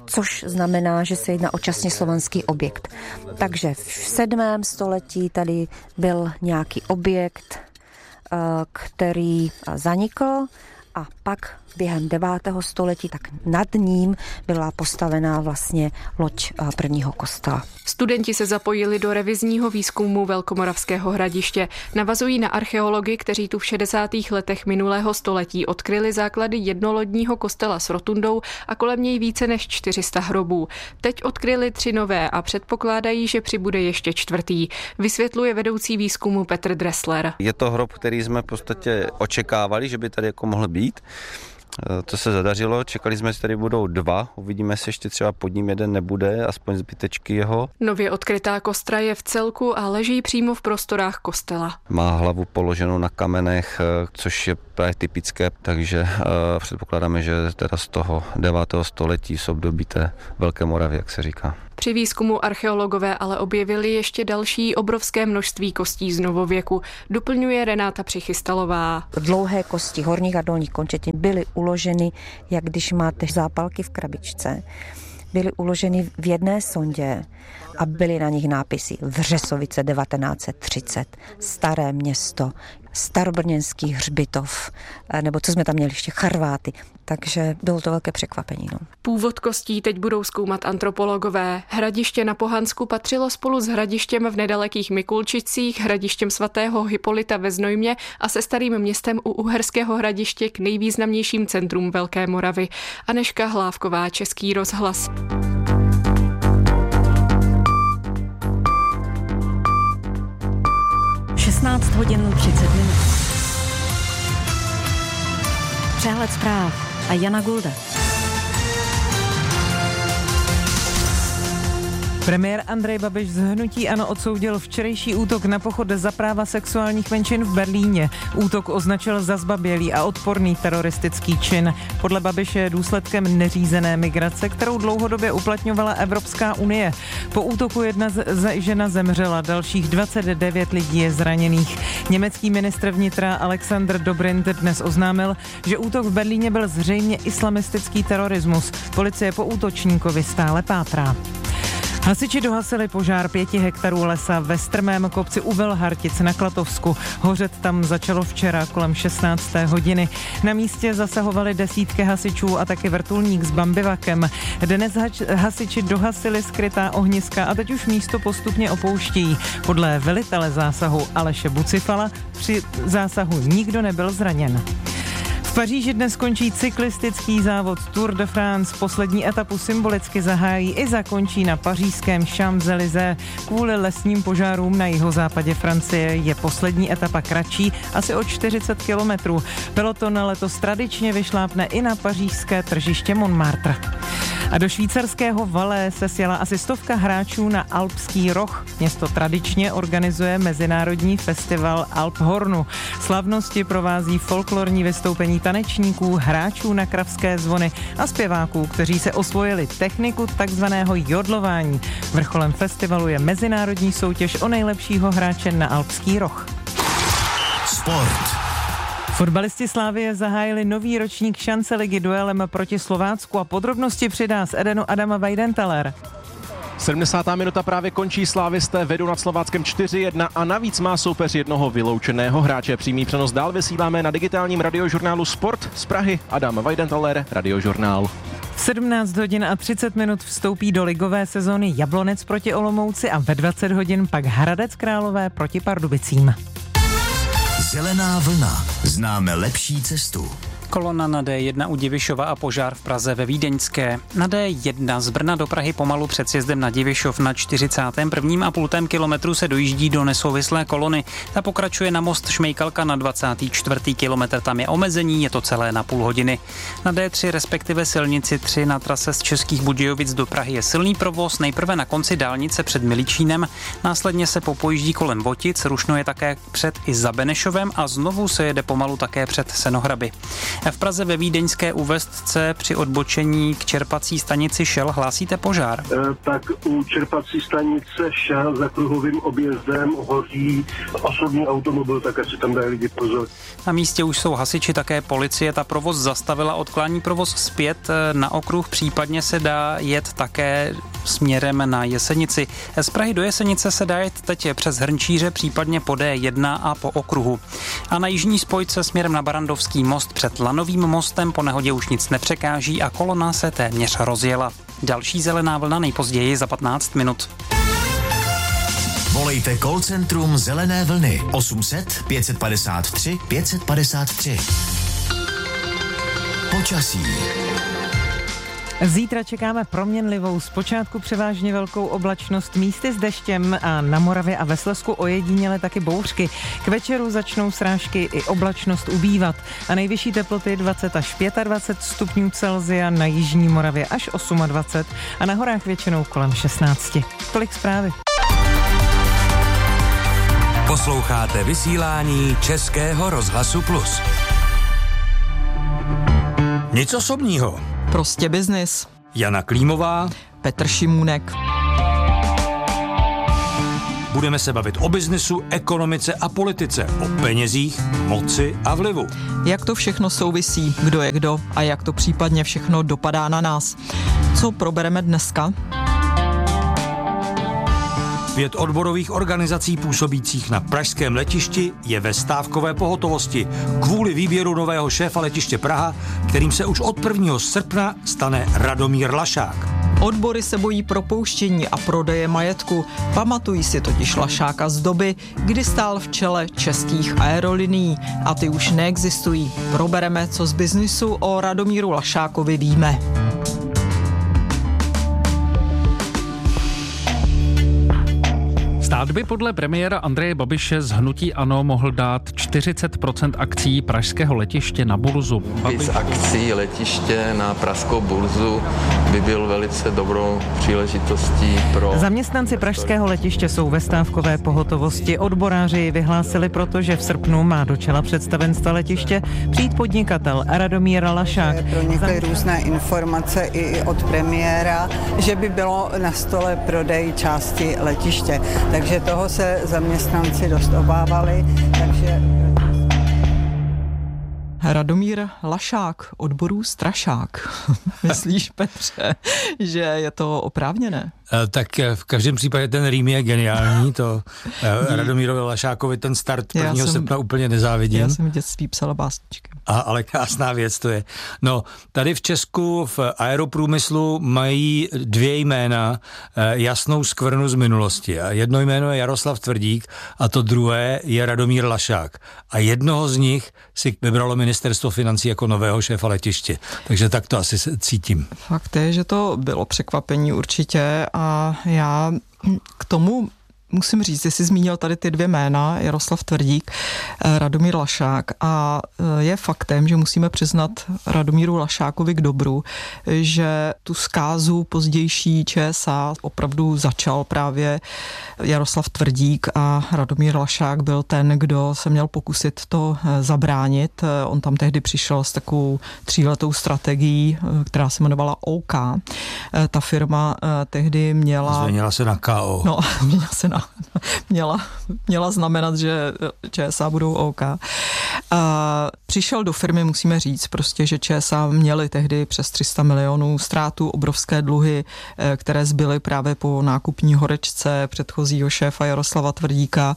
což znamená, že se jedná o časně slovanský objekt. Takže v sedmém století tady byl nějaký objekt, který zanikl a pak během devátého století, tak nad ním byla postavená vlastně loď prvního kostela. Studenti se zapojili do revizního výzkumu Velkomoravského Hradiště. Navazují na archeology, kteří tu v šedesátých letech minulého století odkryli základy jednolodního kostela s rotundou a kolem něj více než čtyři sta hrobů. Teď odkryli tři nové a předpokládají, že přibude ještě čtvrtý. Vysvětluje vedoucí výzkumu Petr Dressler. Je to hrob, který jsme v podstatě očekávali, že by tady jako mohl být. To se zadařilo, čekali jsme, že tady budou dva, uvidíme, jestli ještě třeba pod ním jeden nebude, aspoň zbytečky jeho. Nově odkrytá kostra je v celku a leží přímo v prostorách kostela. Má hlavu položenou na kamenech, což je právě typické, takže uh, předpokládáme, že teda z toho devátého století z období té Velké Moravy, jak se říká. Při výzkumu archeologové ale objevili ještě další obrovské množství kostí z novověku, doplňuje Renáta Přichystalová. Dlouhé kosti horních a dolních končetin byly uloženy, jak když máte zápalky v krabičce. Byly uloženy v jedné sondě a byly na nich nápisy Vřesovice devatenáct set třicet, Staré Město, Starobrněnský hřbitov, nebo co jsme tam měli ještě, Charváty. Takže bylo to velké překvapení. No. Původ kostí teď budou zkoumat antropologové. Hradiště na Pohansku patřilo spolu s hradištěm v nedalekých Mikulčicích, hradištěm svatého Hypolita ve Znojmě a se Starým Městem u Uherského Hradiště k nejvýznamnějším centrum Velké Moravy. Anežka Hlávková, Český rozhlas. šestnáct hodin třicet minut. Přehled zpráv a Jana Gulda. Premiér Andrej Babiš z hnutí ANO odsoudil včerejší útok na pochod za práva sexuálních menšin v Berlíně. Útok označil za zbabělý a odporný teroristický čin. Podle Babiše je důsledkem neřízené migrace, kterou dlouhodobě uplatňovala Evropská unie. Po útoku jedna z, žena zemřela, dalších dvacet devět lidí je zraněných. Německý ministr vnitra Alexander Dobrindt dnes oznámil, že útok v Berlíně byl zřejmě islamistický terorismus. Policie po útočníkovi stále pátrá. Hasiči dohasili požár pěti hektarů lesa ve strmém kopci u Velhartic na Klatovsku. Hořet tam začalo včera kolem šestnácté hodiny. Na místě zasahovali desítky hasičů a taky vrtulník s bambivakem. Dnes hasiči dohasili skrytá ohniska a teď už místo postupně opouštějí. Podle velitele zásahu Aleše Bucifala při zásahu nikdo nebyl zraněn. V Paříži dnes končí cyklistický závod Tour de France. Poslední etapu symbolicky zahájí i zakončí na pařížském Champs-Élysées. Kvůli lesním požárům na jihozápadě Francie je poslední etapa kratší, asi o čtyřicet kilometrů. Peloton letos tradičně vyšlápne i na pařížské tržiště Montmartre. A do švýcarského Valais se sjela asi stovka hráčů na Alpský roh. Město tradičně organizuje mezinárodní festival Alphornu. Slavnosti provází folklorní vystoupení tanečníků, hráčů na kravské zvony a zpěváků, kteří se osvojili techniku takzvaného jodlování. Vrcholem festivalu je mezinárodní soutěž o nejlepšího hráče na Alpský roh. Sport. Fotbalisti Slavie zahájili nový ročník šance ligy duelem proti Slovácku a podrobnosti přidá z Edenu Adama Weidenthaler. sedmdesátá minuta právě končí, slávisté vedou nad Slováckem čtyři jedna a navíc má soupeř jednoho vyloučeného hráče. Přímý přenos dál vysíláme na digitálním radiožurnálu Sport z Prahy. Adam Weidenthaler, Radiožurnál. V sedmnáct hodin a třicet minut vstoupí do ligové sezóny Jablonec proti Olomouci a ve dvacet hodin pak Hradec Králové proti Pardubicím. Zelená vlna. Známe lepší cestu. Kolona na D jedna u Divišova a požár v Praze ve Vídeňské. Na D jedna z Brna do Prahy pomalu před sjezdem na Divišov na čtyřicátém prvním a půltém kilometru se dojíždí do nesouvislé kolony. Ta pokračuje na most Šmejkalka na dvacátý čtvrtý kilometr, tam je omezení, je to celé na půl hodiny. Na D tři, respektive silnici tři na trase z Českých Budějovic do Prahy je silný provoz, nejprve na konci dálnice před Miličínem, následně se popojíždí kolem Votic, rušno je také před i za Benešovem a znovu se jede pomalu také před Senohraby. V Praze ve vídeňské Úvestce při odbočení k čerpací stanici Shell hlásíte požár. E, tak u čerpací stanice Shell za kruhovým objezdem hoří osobní automobil, tak asi tam dají lidi pozor. Na místě už jsou hasiči, také policie. Ta provoz zastavila, odklání provoz zpět na okruh, případně se dá jet také směrem na Jesenici. Z Prahy do Jesenice se dá jet teď přes Hrnčíře, případně po D jedna a po okruhu. A na jižní spojce směrem na Barandovský most před Lanovým mostem po nehodě už nic nepřekáží a kolona se téměř rozjela. Další zelená vlna nejpozději za patnáct minut. Volejte call centrum Zelené vlny osm set pět padesát tři pět padesát tři. Počasí. Zítra čekáme proměnlivou, zpočátku převážně velkou oblačnost, místy s deštěm a na Moravě a ve Slezsku ojediněle taky bouřky. K večeru začnou srážky i oblačnost ubývat a nejvyšší teploty dvacet až dvacet pět stupňů Celsia, na jižní Moravě až dvacet osm a na horách většinou kolem šestnáct. Tolik zprávy. Posloucháte vysílání Českého rozhlasu Plus. Nic osobního. Prostě biznis. Jana Klímová, Petr Šimůnek. Budeme se bavit o biznesu, ekonomice a politice, o penězích, moci a vlivu. Jak to všechno souvisí, kdo je kdo a jak to případně všechno dopadá na nás. Co probereme dneska? Pět odborových organizací působících na pražském letišti je ve stávkové pohotovosti kvůli výběru nového šéfa letiště Praha, kterým se už od prvního srpna stane Radomír Lašák. Odbory se bojí propouštění a prodeje majetku. Pamatují si totiž Lašáka z doby, kdy stál v čele českých aerolinií a ty už neexistují. Probereme, co z biznisu o Radomíru Lašákovi víme. Stát by podle premiéra Andreje Babiše z hnutí ANO mohl dát čtyřicet procent akcií pražského letiště na burzu. Víc akcí letiště na pražskou burzu by byl velice dobrou příležitostí pro... Zaměstnanci pražského letiště jsou ve stávkové pohotovosti. Odboráři vyhlásili proto, že v srpnu má do čela představenstva letiště přijít podnikatel Radomír Lašák. Pronikly různé informace i od premiéra, že by bylo na stole prodej části letiště. Takže toho se zaměstnanci dost obávali, takže... Radomír Lašák, odborů strašák. Myslíš, Petře, že je to oprávněné? Tak v každém případě ten rým je geniální, to Radomírovi Lašákovi ten start prvního srpna úplně nezávidím. Já jsem v dětství psala básničky. A, ale krásná věc to je. No, tady v Česku v aeroprůmyslu mají dvě jména jasnou skvrnu z minulosti. A jedno jméno je Jaroslav Tvrdík a to druhé je Radomír Lašák. A jednoho z nich si vybralo ministerstvo financí jako nového šéfa letiště. Takže tak to asi cítím. Fakt je, že to bylo překvapení určitě a já k tomu musím říct, že jsi zmínil tady ty dvě jména, Jaroslav Tvrdík, Radomír Lašák a je faktem, že musíme přiznat Radomíru Lašákovi k dobru, že tu zkázu pozdější ČSA opravdu začal právě Jaroslav Tvrdík a Radomír Lašák byl ten, kdo se měl pokusit to zabránit. On tam tehdy přišel s takovou tříletou strategií, která se jmenovala O K. Ta firma tehdy měla... Změnila se na K O. No, měla se na Měla, měla znamenat, že ČSA budou OK. A přišel do firmy, musíme říct, prostě, že ČSA měli tehdy přes tři sta milionů ztrátu, obrovské dluhy, které zbyly právě po nákupní horečce předchozího šéfa Jaroslava Tvrdíka.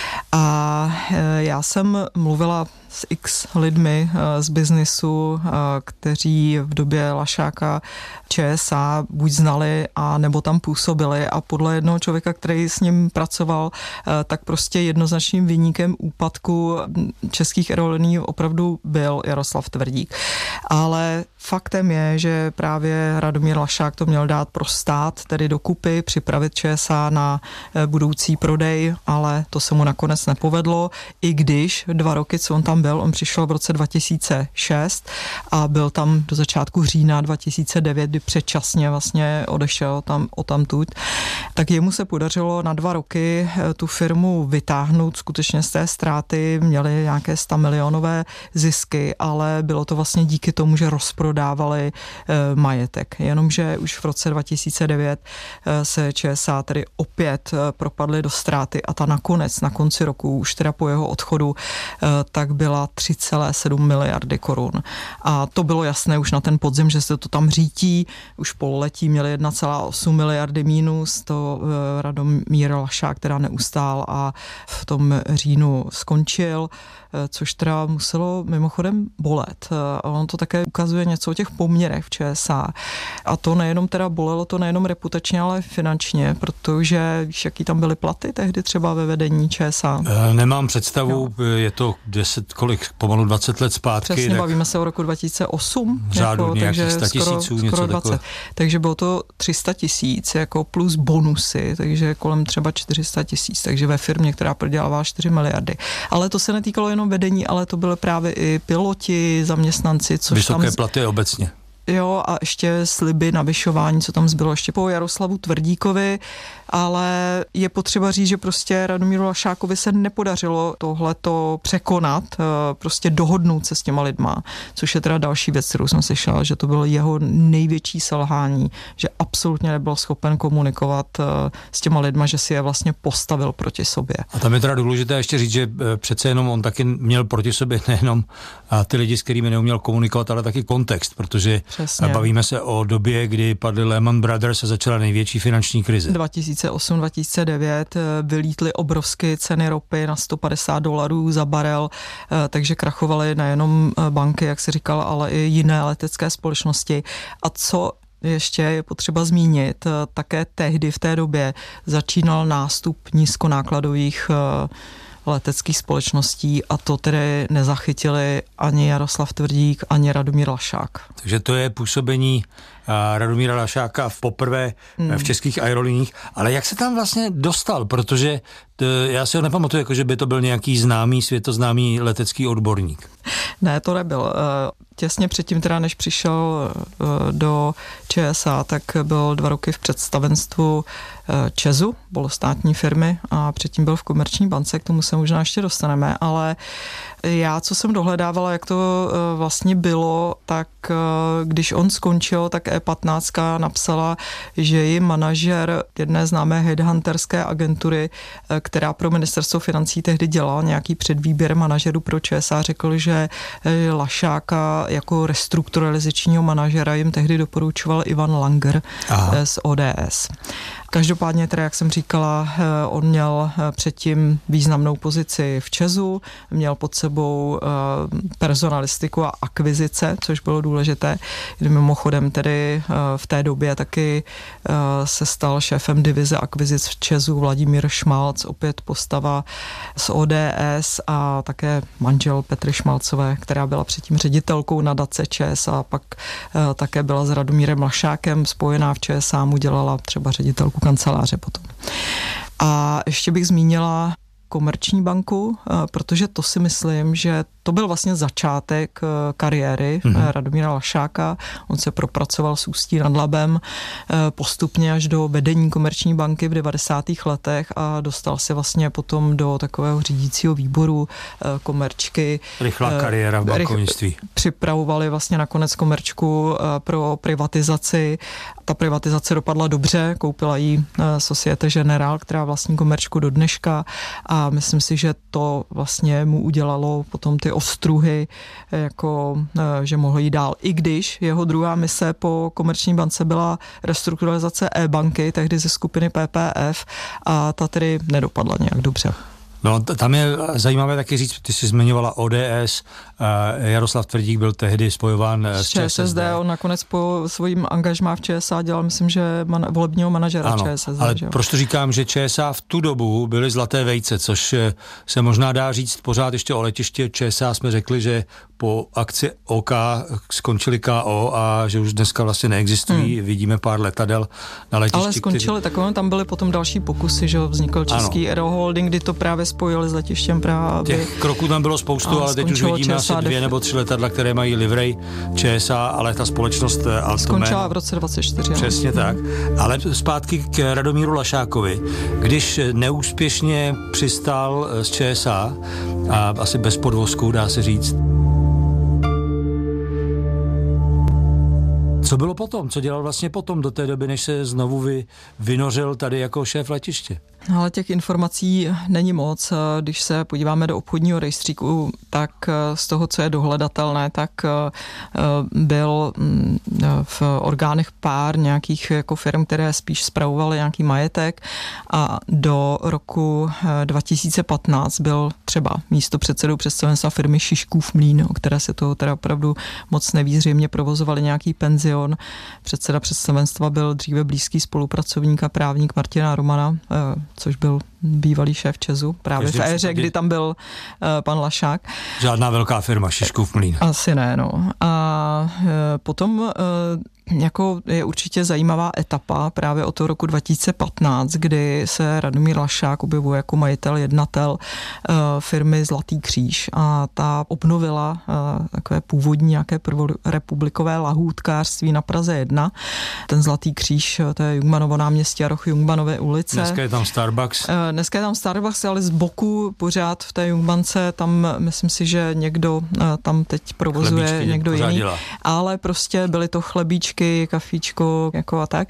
A já jsem mluvila s x lidmi z biznisu, kteří v době Lašáka ČSA buď znali a nebo tam působili a podle jednoho člověka, který s ním pracoval, tak prostě jednoznačným viníkem úpadku českých aerolinií opravdu byl Jaroslav Tvrdík. Ale faktem je, že právě Radomír Lašák to měl dát pro stát, tedy dokupy, připravit ČSA na budoucí prodej, ale to se mu nakonec nepovedlo, i když dva roky, co on tam tam byl. On přišel v roce dva tisíce šest a byl tam do začátku října dva tisíce devět, kdy předčasně vlastně odešel tam odtamtud. Tak jemu se podařilo na dva roky tu firmu vytáhnout skutečně z té ztráty, měli nějaké sto milionové zisky, ale bylo to vlastně díky tomu, že rozprodávali e, majetek. Jenomže už v roce dva tisíce devět e, se ČSA tedy opět e, propadly do ztráty a ta nakonec, na konci roku, už teda po jeho odchodu, e, tak byla tři celé sedm miliardy korun. A to bylo jasné už na ten podzim, že se to tam řítí, už pololetí měli jedna celá osm miliardy mínus, to e, Radomír Lašák teda neustál a v tom říjnu skončil, což teda muselo mimochodem bolet. A on to také ukazuje něco o těch poměrech v ČSA. A to nejenom teda bolelo, to nejenom reputačně, ale finančně, protože víš, jaký tam byly platy tehdy třeba ve vedení ČSA? Nemám představu, jo. Je to deset, kolik, pomalu dvacet let zpátky. Přesně, tak bavíme se o roku dva tisíce osm. V řádu jako, nějakých sta tisíců, něco skoro dvacet. Takové. Takže bylo to tři sta tisíc jako plus bonusy, takže kolem třeba čtyři sta tisíc, takže ve firmě, která prodělává čtyři miliardy. Ale to se netýkalo jenom vedení, ale to byly právě i piloti, zaměstnanci, což vysoké tam... platy obecně. Jo, a ještě sliby navyšování, co tam zbylo ještě po Jaroslavu Tvrdíkovi, ale je potřeba říct, že prostě Radomíru Lašákovi se nepodařilo tohleto překonat, prostě dohodnout se s těma lidma, což je teda další věc, kterou jsem slyšela, že to bylo jeho největší selhání, že absolutně nebyl schopen komunikovat s těma lidma, že si je vlastně postavil proti sobě. A tam je teda důležité ještě říct, že přece jenom on taky měl proti sobě nejenom ty lidi, s kterými neuměl komunikovat, ale taky kontext, protože přesně. Bavíme se o době, kdy padly Lehman Brothers a začala největší finanční krize. dva tisíce osm dva tisíce devět vylítly obrovské ceny ropy na sto padesát dolarů za barel, takže krachovaly nejenom banky, jak si říkal, ale i jiné letecké společnosti. A co ještě je potřeba zmínit, také tehdy v té době začínal nástup nízkonákladových leteckých společností a to tedy nezachytili ani Jaroslav Tvrdík, ani Radomír Lašák. Takže to je působení uh, Radomíra Lašáka v poprvé hmm. v českých aerolíních, ale jak se tam vlastně dostal, protože to, já si ho nepamatuju, jako že by to byl nějaký známý, světoznámý letecký odborník. Ne, to nebyl. Těsně předtím, teda než přišel do ČSA, tak byl dva roky v představenstvu ČEZu, polostátní firmy, a předtím byl v Komerční bance, k tomu se možná ještě dostaneme, ale já, co jsem dohledávala, jak to vlastně bylo, tak když on skončil, tak E patnáct napsala, že ji manažer jedné známé headhunterské agentury, která pro ministerstvo financí tehdy dělala nějaký předvýběr manažerů pro ČSA, řekl, že Lašáka jako restrukturalizačního manažera jim tehdy doporučoval Ivan Langer Aha. z O D S. Každopádně teda, jak jsem říkala, on měl předtím významnou pozici v ČEZu, měl pod sebou personalistiku a akvizice, což bylo důležité. Mimochodem tedy v té době taky se stal šéfem divize akvizic v ČEZu Vladimír Šmalc, opět postava z O D S a také manžel Petry Šmalcové, která byla předtím ředitelkou nadace ČSA a pak také byla s Radomírem Lašákem spojená v ČSA, mu dělala třeba ředitelku kanceláře potom. A ještě bych zmínila Komerční banku, protože to si myslím, že to byl vlastně začátek kariéry mm-hmm. Radomíra Lašáka. On se propracoval s Ústí nad Labem postupně až do vedení Komerční banky v devadesátých letech a dostal se vlastně potom do takového řídícího výboru Komerčky. Rychlá kariéra v bankovnictví. Připravovali vlastně nakonec Komerčku pro privatizaci. Ta privatizace dopadla dobře, koupila jí Societe Generale, která vlastní Komerčku do dneška a myslím si, že to vlastně mu udělalo potom ty ostruhy, jako že mohl jít dál. I když jeho druhá mise po Komerční bance byla restrukturalizace e-banky, tehdy ze skupiny P P F a ta tedy nedopadla nějak dobře. No, tam je zajímavé taky říct, ty jsi zmiňovala O D S, Jaroslav Tvrdík byl tehdy spojován s ČSSD. On nakonec po svým angažmá v ČSA dělal, myslím, že man, volebního manažera ano, ČSSD. Ale že? Proč to říkám, že ČSA v tu dobu byly zlaté vejce, což se možná dá říct pořád ještě o letiště ČSA jsme řekli, že po akci O K skončili K O a že už dneska vlastně neexistují, hmm. vidíme pár letadel na letišti. Ale skončili, který... takové, tam byly potom další pokusy, že vznikl Český Aero Holding, kdy to právě spojili s letištěm Praha. Aby těch kroků tam bylo spoustu, ale teď už vidíme asi dvě nebo tři letadla, které mají livrej ČSA, ale ta společnost Altomen skončila v roce dvacet čtyři. Přesně no. tak. Ale zpátky k Radomíru Lašákovi. Když neúspěšně přistál z ČSA, a asi bez podvozku, dá se říct, co bylo potom? Co dělal vlastně potom do té doby, než se znovu vy, vynořil tady jako šéf letiště? Ale těch informací není moc. Když se podíváme do obchodního rejstříku, tak z toho, co je dohledatelné, tak byl v orgánech pár nějakých jako firm, které spíš spravovaly nějaký majetek, a do roku dva tisíce patnáct byl třeba místopředsedou představenstva firmy Šiškův mlýn, o které se toho teda opravdu moc neví, zřejmě provozovali nějaký penzion. Předseda představenstva byl dříve blízký spolupracovník a právník Martina Romana, což byl bývalý šéf ČEZu, právě Každý v éře, kdy tam byl uh, pan Lašák. Žádná velká firma, Šiškův mlýn. Asi ne, no. A uh, potom uh, jako je určitě zajímavá etapa právě od toho roku dva tisíce patnáct, kdy se Radomír Lašák objevuje jako majitel, jednatel uh, firmy Zlatý kříž, a ta obnovila uh, takové původní nějaké prvorepublikové lahůdkářství na Praze jedna. Ten Zlatý kříž, to je Jungmanovo náměstí a roh Jungmanovy ulice. Dneska je tam Starbucks. Uh, dneska je tam Starbucks, ale z boku pořád v té Jungmance, tam myslím si, že někdo uh, tam teď provozuje chlebíčky, někdo jiný. Dělá. Ale prostě byly to chlebíčky, kafíčko, jako a tak.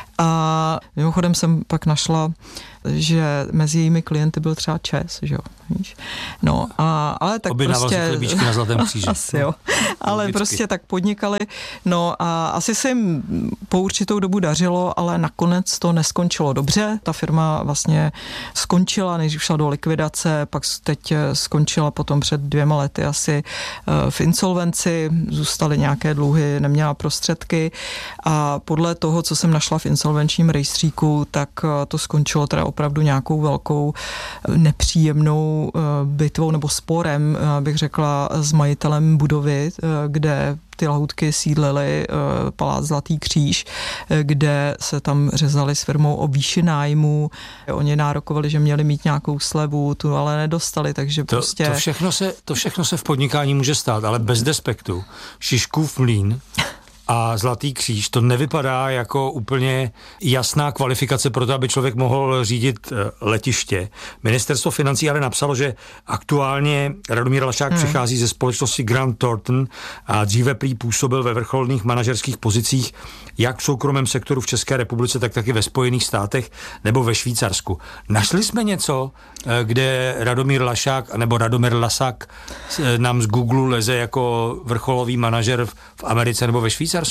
A mimochodem jsem pak našla, že mezi jejími klienty byl třeba ČEZ, že jo, víš? No, a, ale tak Objednával prostě... si chlebíčky na Zlatém kříži. Asi jo. Ale Logicky. Prostě tak podnikali. No a asi se jim po určitou dobu dařilo, ale nakonec to neskončilo dobře. Ta firma vlastně skončila, než šla do likvidace, pak teď skončila potom před dvěma lety asi v insolvenci, zůstaly nějaké dluhy, neměla prostředky, a podle toho, co jsem našla v insolvenčním rejstříku, tak to skončilo teda opravdu nějakou velkou nepříjemnou bitvou nebo sporem, bych řekla, s majitelem budovy, kde ty lahůdky sídlily, palác Zlatý kříž, kde se tam řezali s firmou o výši nájmu. Oni nárokovali, že měli mít nějakou slevu, tu ale nedostali, takže to, prostě... To všechno, se, to všechno se v podnikání může stát, ale bez despektu. Šiškův mlýn a Zlatý kříž, to nevypadá jako úplně jasná kvalifikace pro to, aby člověk mohl řídit letiště. Ministerstvo financí ale napsalo, že aktuálně Radomír Lašák hmm. přichází ze společnosti Grant Thornton a dříve prý působil ve vrcholných manažerských pozicích jak v soukromém sektoru v České republice, tak taky ve Spojených státech nebo ve Švýcarsku. Našli jsme něco, kde Radomír Lašák nebo Radomír Lasák nám z Google leze jako vrcholový manažer v Americe nebo ve Švýcarsku?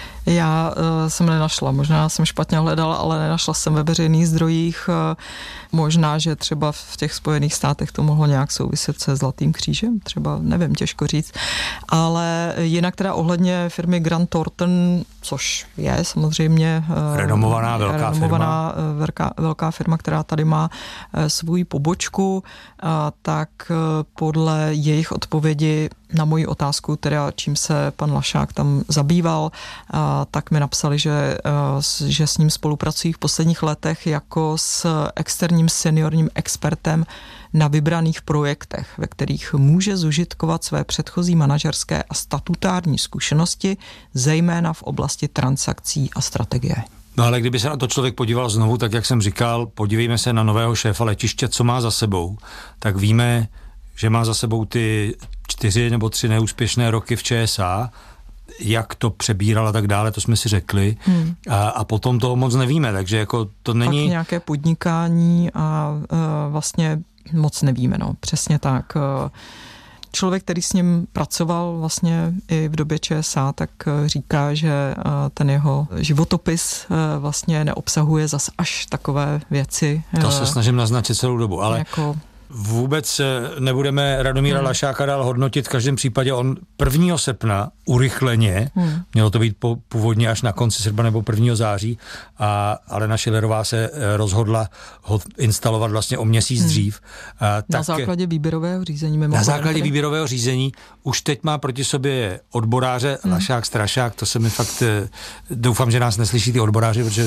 Já uh, jsem nenašla, možná jsem špatně hledala, ale nenašla jsem ve veřejných zdrojích. Uh, možná, že třeba v těch Spojených státech to mohlo nějak souviset se Zlatým křížem, třeba nevím, těžko říct. Ale jinak teda ohledně firmy Grant Thornton, což je samozřejmě uh, renomovaná velká renomovaná, firma. Velká, velká firma, která tady má uh, svou pobočku, uh, tak uh, podle jejich odpovědi na moji otázku, teda čím se pan Lašák tam zabýval, a, tak mi napsali, že, a, že s ním spolupracují v posledních letech jako s externím seniorním expertem na vybraných projektech, ve kterých může zužitkovat své předchozí manažerské a statutární zkušenosti, zejména v oblasti transakcí a strategie. No ale kdyby se na to člověk podíval znovu, tak jak jsem říkal, podívejme se na nového šéfa letiště, co má za sebou, tak víme, že má za sebou ty čtyři nebo tři neúspěšné roky v ČSA, jak to přebíral a tak dále, to jsme si řekli. Hmm. A, a potom toho moc nevíme, takže jako to není... Pak nějaké podnikání a, a vlastně moc nevíme, no, přesně tak. Člověk, který s ním pracoval vlastně i v době ČSA, tak říká, že ten jeho životopis vlastně neobsahuje zas až takové věci. To se snažím naznačit celou dobu, ale... Jako... Vůbec nebudeme Radomíra hmm. Lašáka dál hodnotit, v každém případě on prvního srpna urychleně, hmm. mělo to být po, původně až na konci srpna nebo prvního září, a Alena Schillerová se rozhodla ho instalovat vlastně o měsíc hmm. dřív. A, na tak, základě výběrového řízení. Na základě tady. výběrového řízení už teď má proti sobě odboráře hmm. Lašák, Strašák, to se mi fakt, doufám, že nás neslyší ty odboráři, protože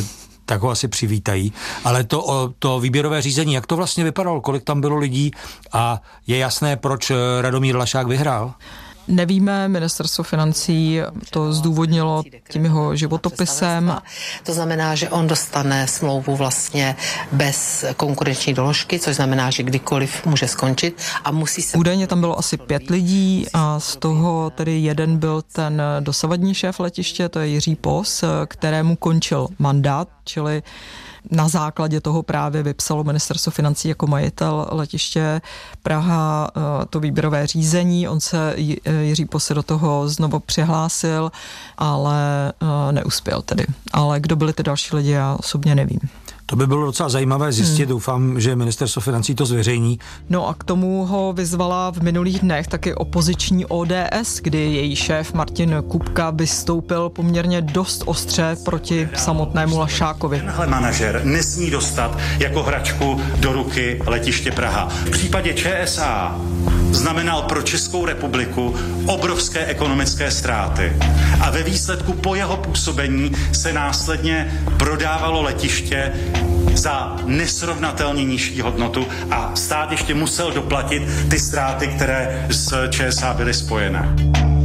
tak ho asi přivítají. Ale to, to výběrové řízení, jak to vlastně vypadalo, kolik tam bylo lidí a je jasné, proč Radomír Lašák vyhrál? Nevíme, ministerstvo financí to zdůvodnilo tím jeho životopisem. To znamená, že on dostane smlouvu vlastně bez konkurenční doložky, což znamená, že kdykoliv může skončit a musí se... Údajně tam bylo asi pět lidí a z toho tedy jeden byl ten dosavadní šéf letiště, to je Jiří Pos, kterému končil mandát, čili na základě toho právě vypsalo ministerstvo financí jako majitel letiště Praha to výběrové řízení. On se, Jiří Pos se do toho znovu přihlásil, ale neuspěl tedy. Ale kdo byli ty další lidi, já osobně nevím. To by bylo docela zajímavé zjistit, hmm. doufám, že ministerstvo financí to zveřejní. No a k tomu ho vyzvala v minulých dnech taky opoziční O D S, kdy její šéf Martin Kupka vystoupil poměrně dost ostře proti samotnému Lašákovi. Tenhle manažer nesmí dostat jako hračku do ruky letiště Praha. V případě Č S A znamenal pro Českou republiku obrovské ekonomické ztráty. A ve výsledku po jeho působení se následně prodávalo letiště za nesrovnatelně nižší hodnotu a stát ještě musel doplatit ty ztráty, které s Č S A byly spojené.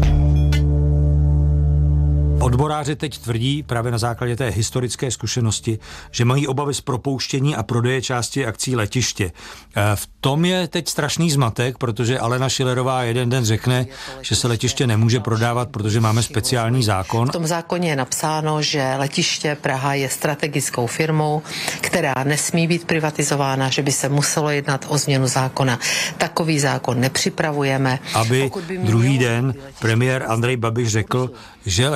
Odboráři teď tvrdí právě na základě té historické zkušenosti, že mají obavy z propouštění a prodeje části akcí letiště. V tom je teď strašný zmatek, protože Alena Schillerová jeden den řekne, že se letiště nemůže prodávat, protože máme speciální zákon. V tom zákoně je napsáno, že letiště Praha je strategickou firmou, která nesmí být privatizována, že by se muselo jednat o změnu zákona. Takový zákon nepřipravujeme. Aby by druhý den premiér Andrej Babiš řekl, že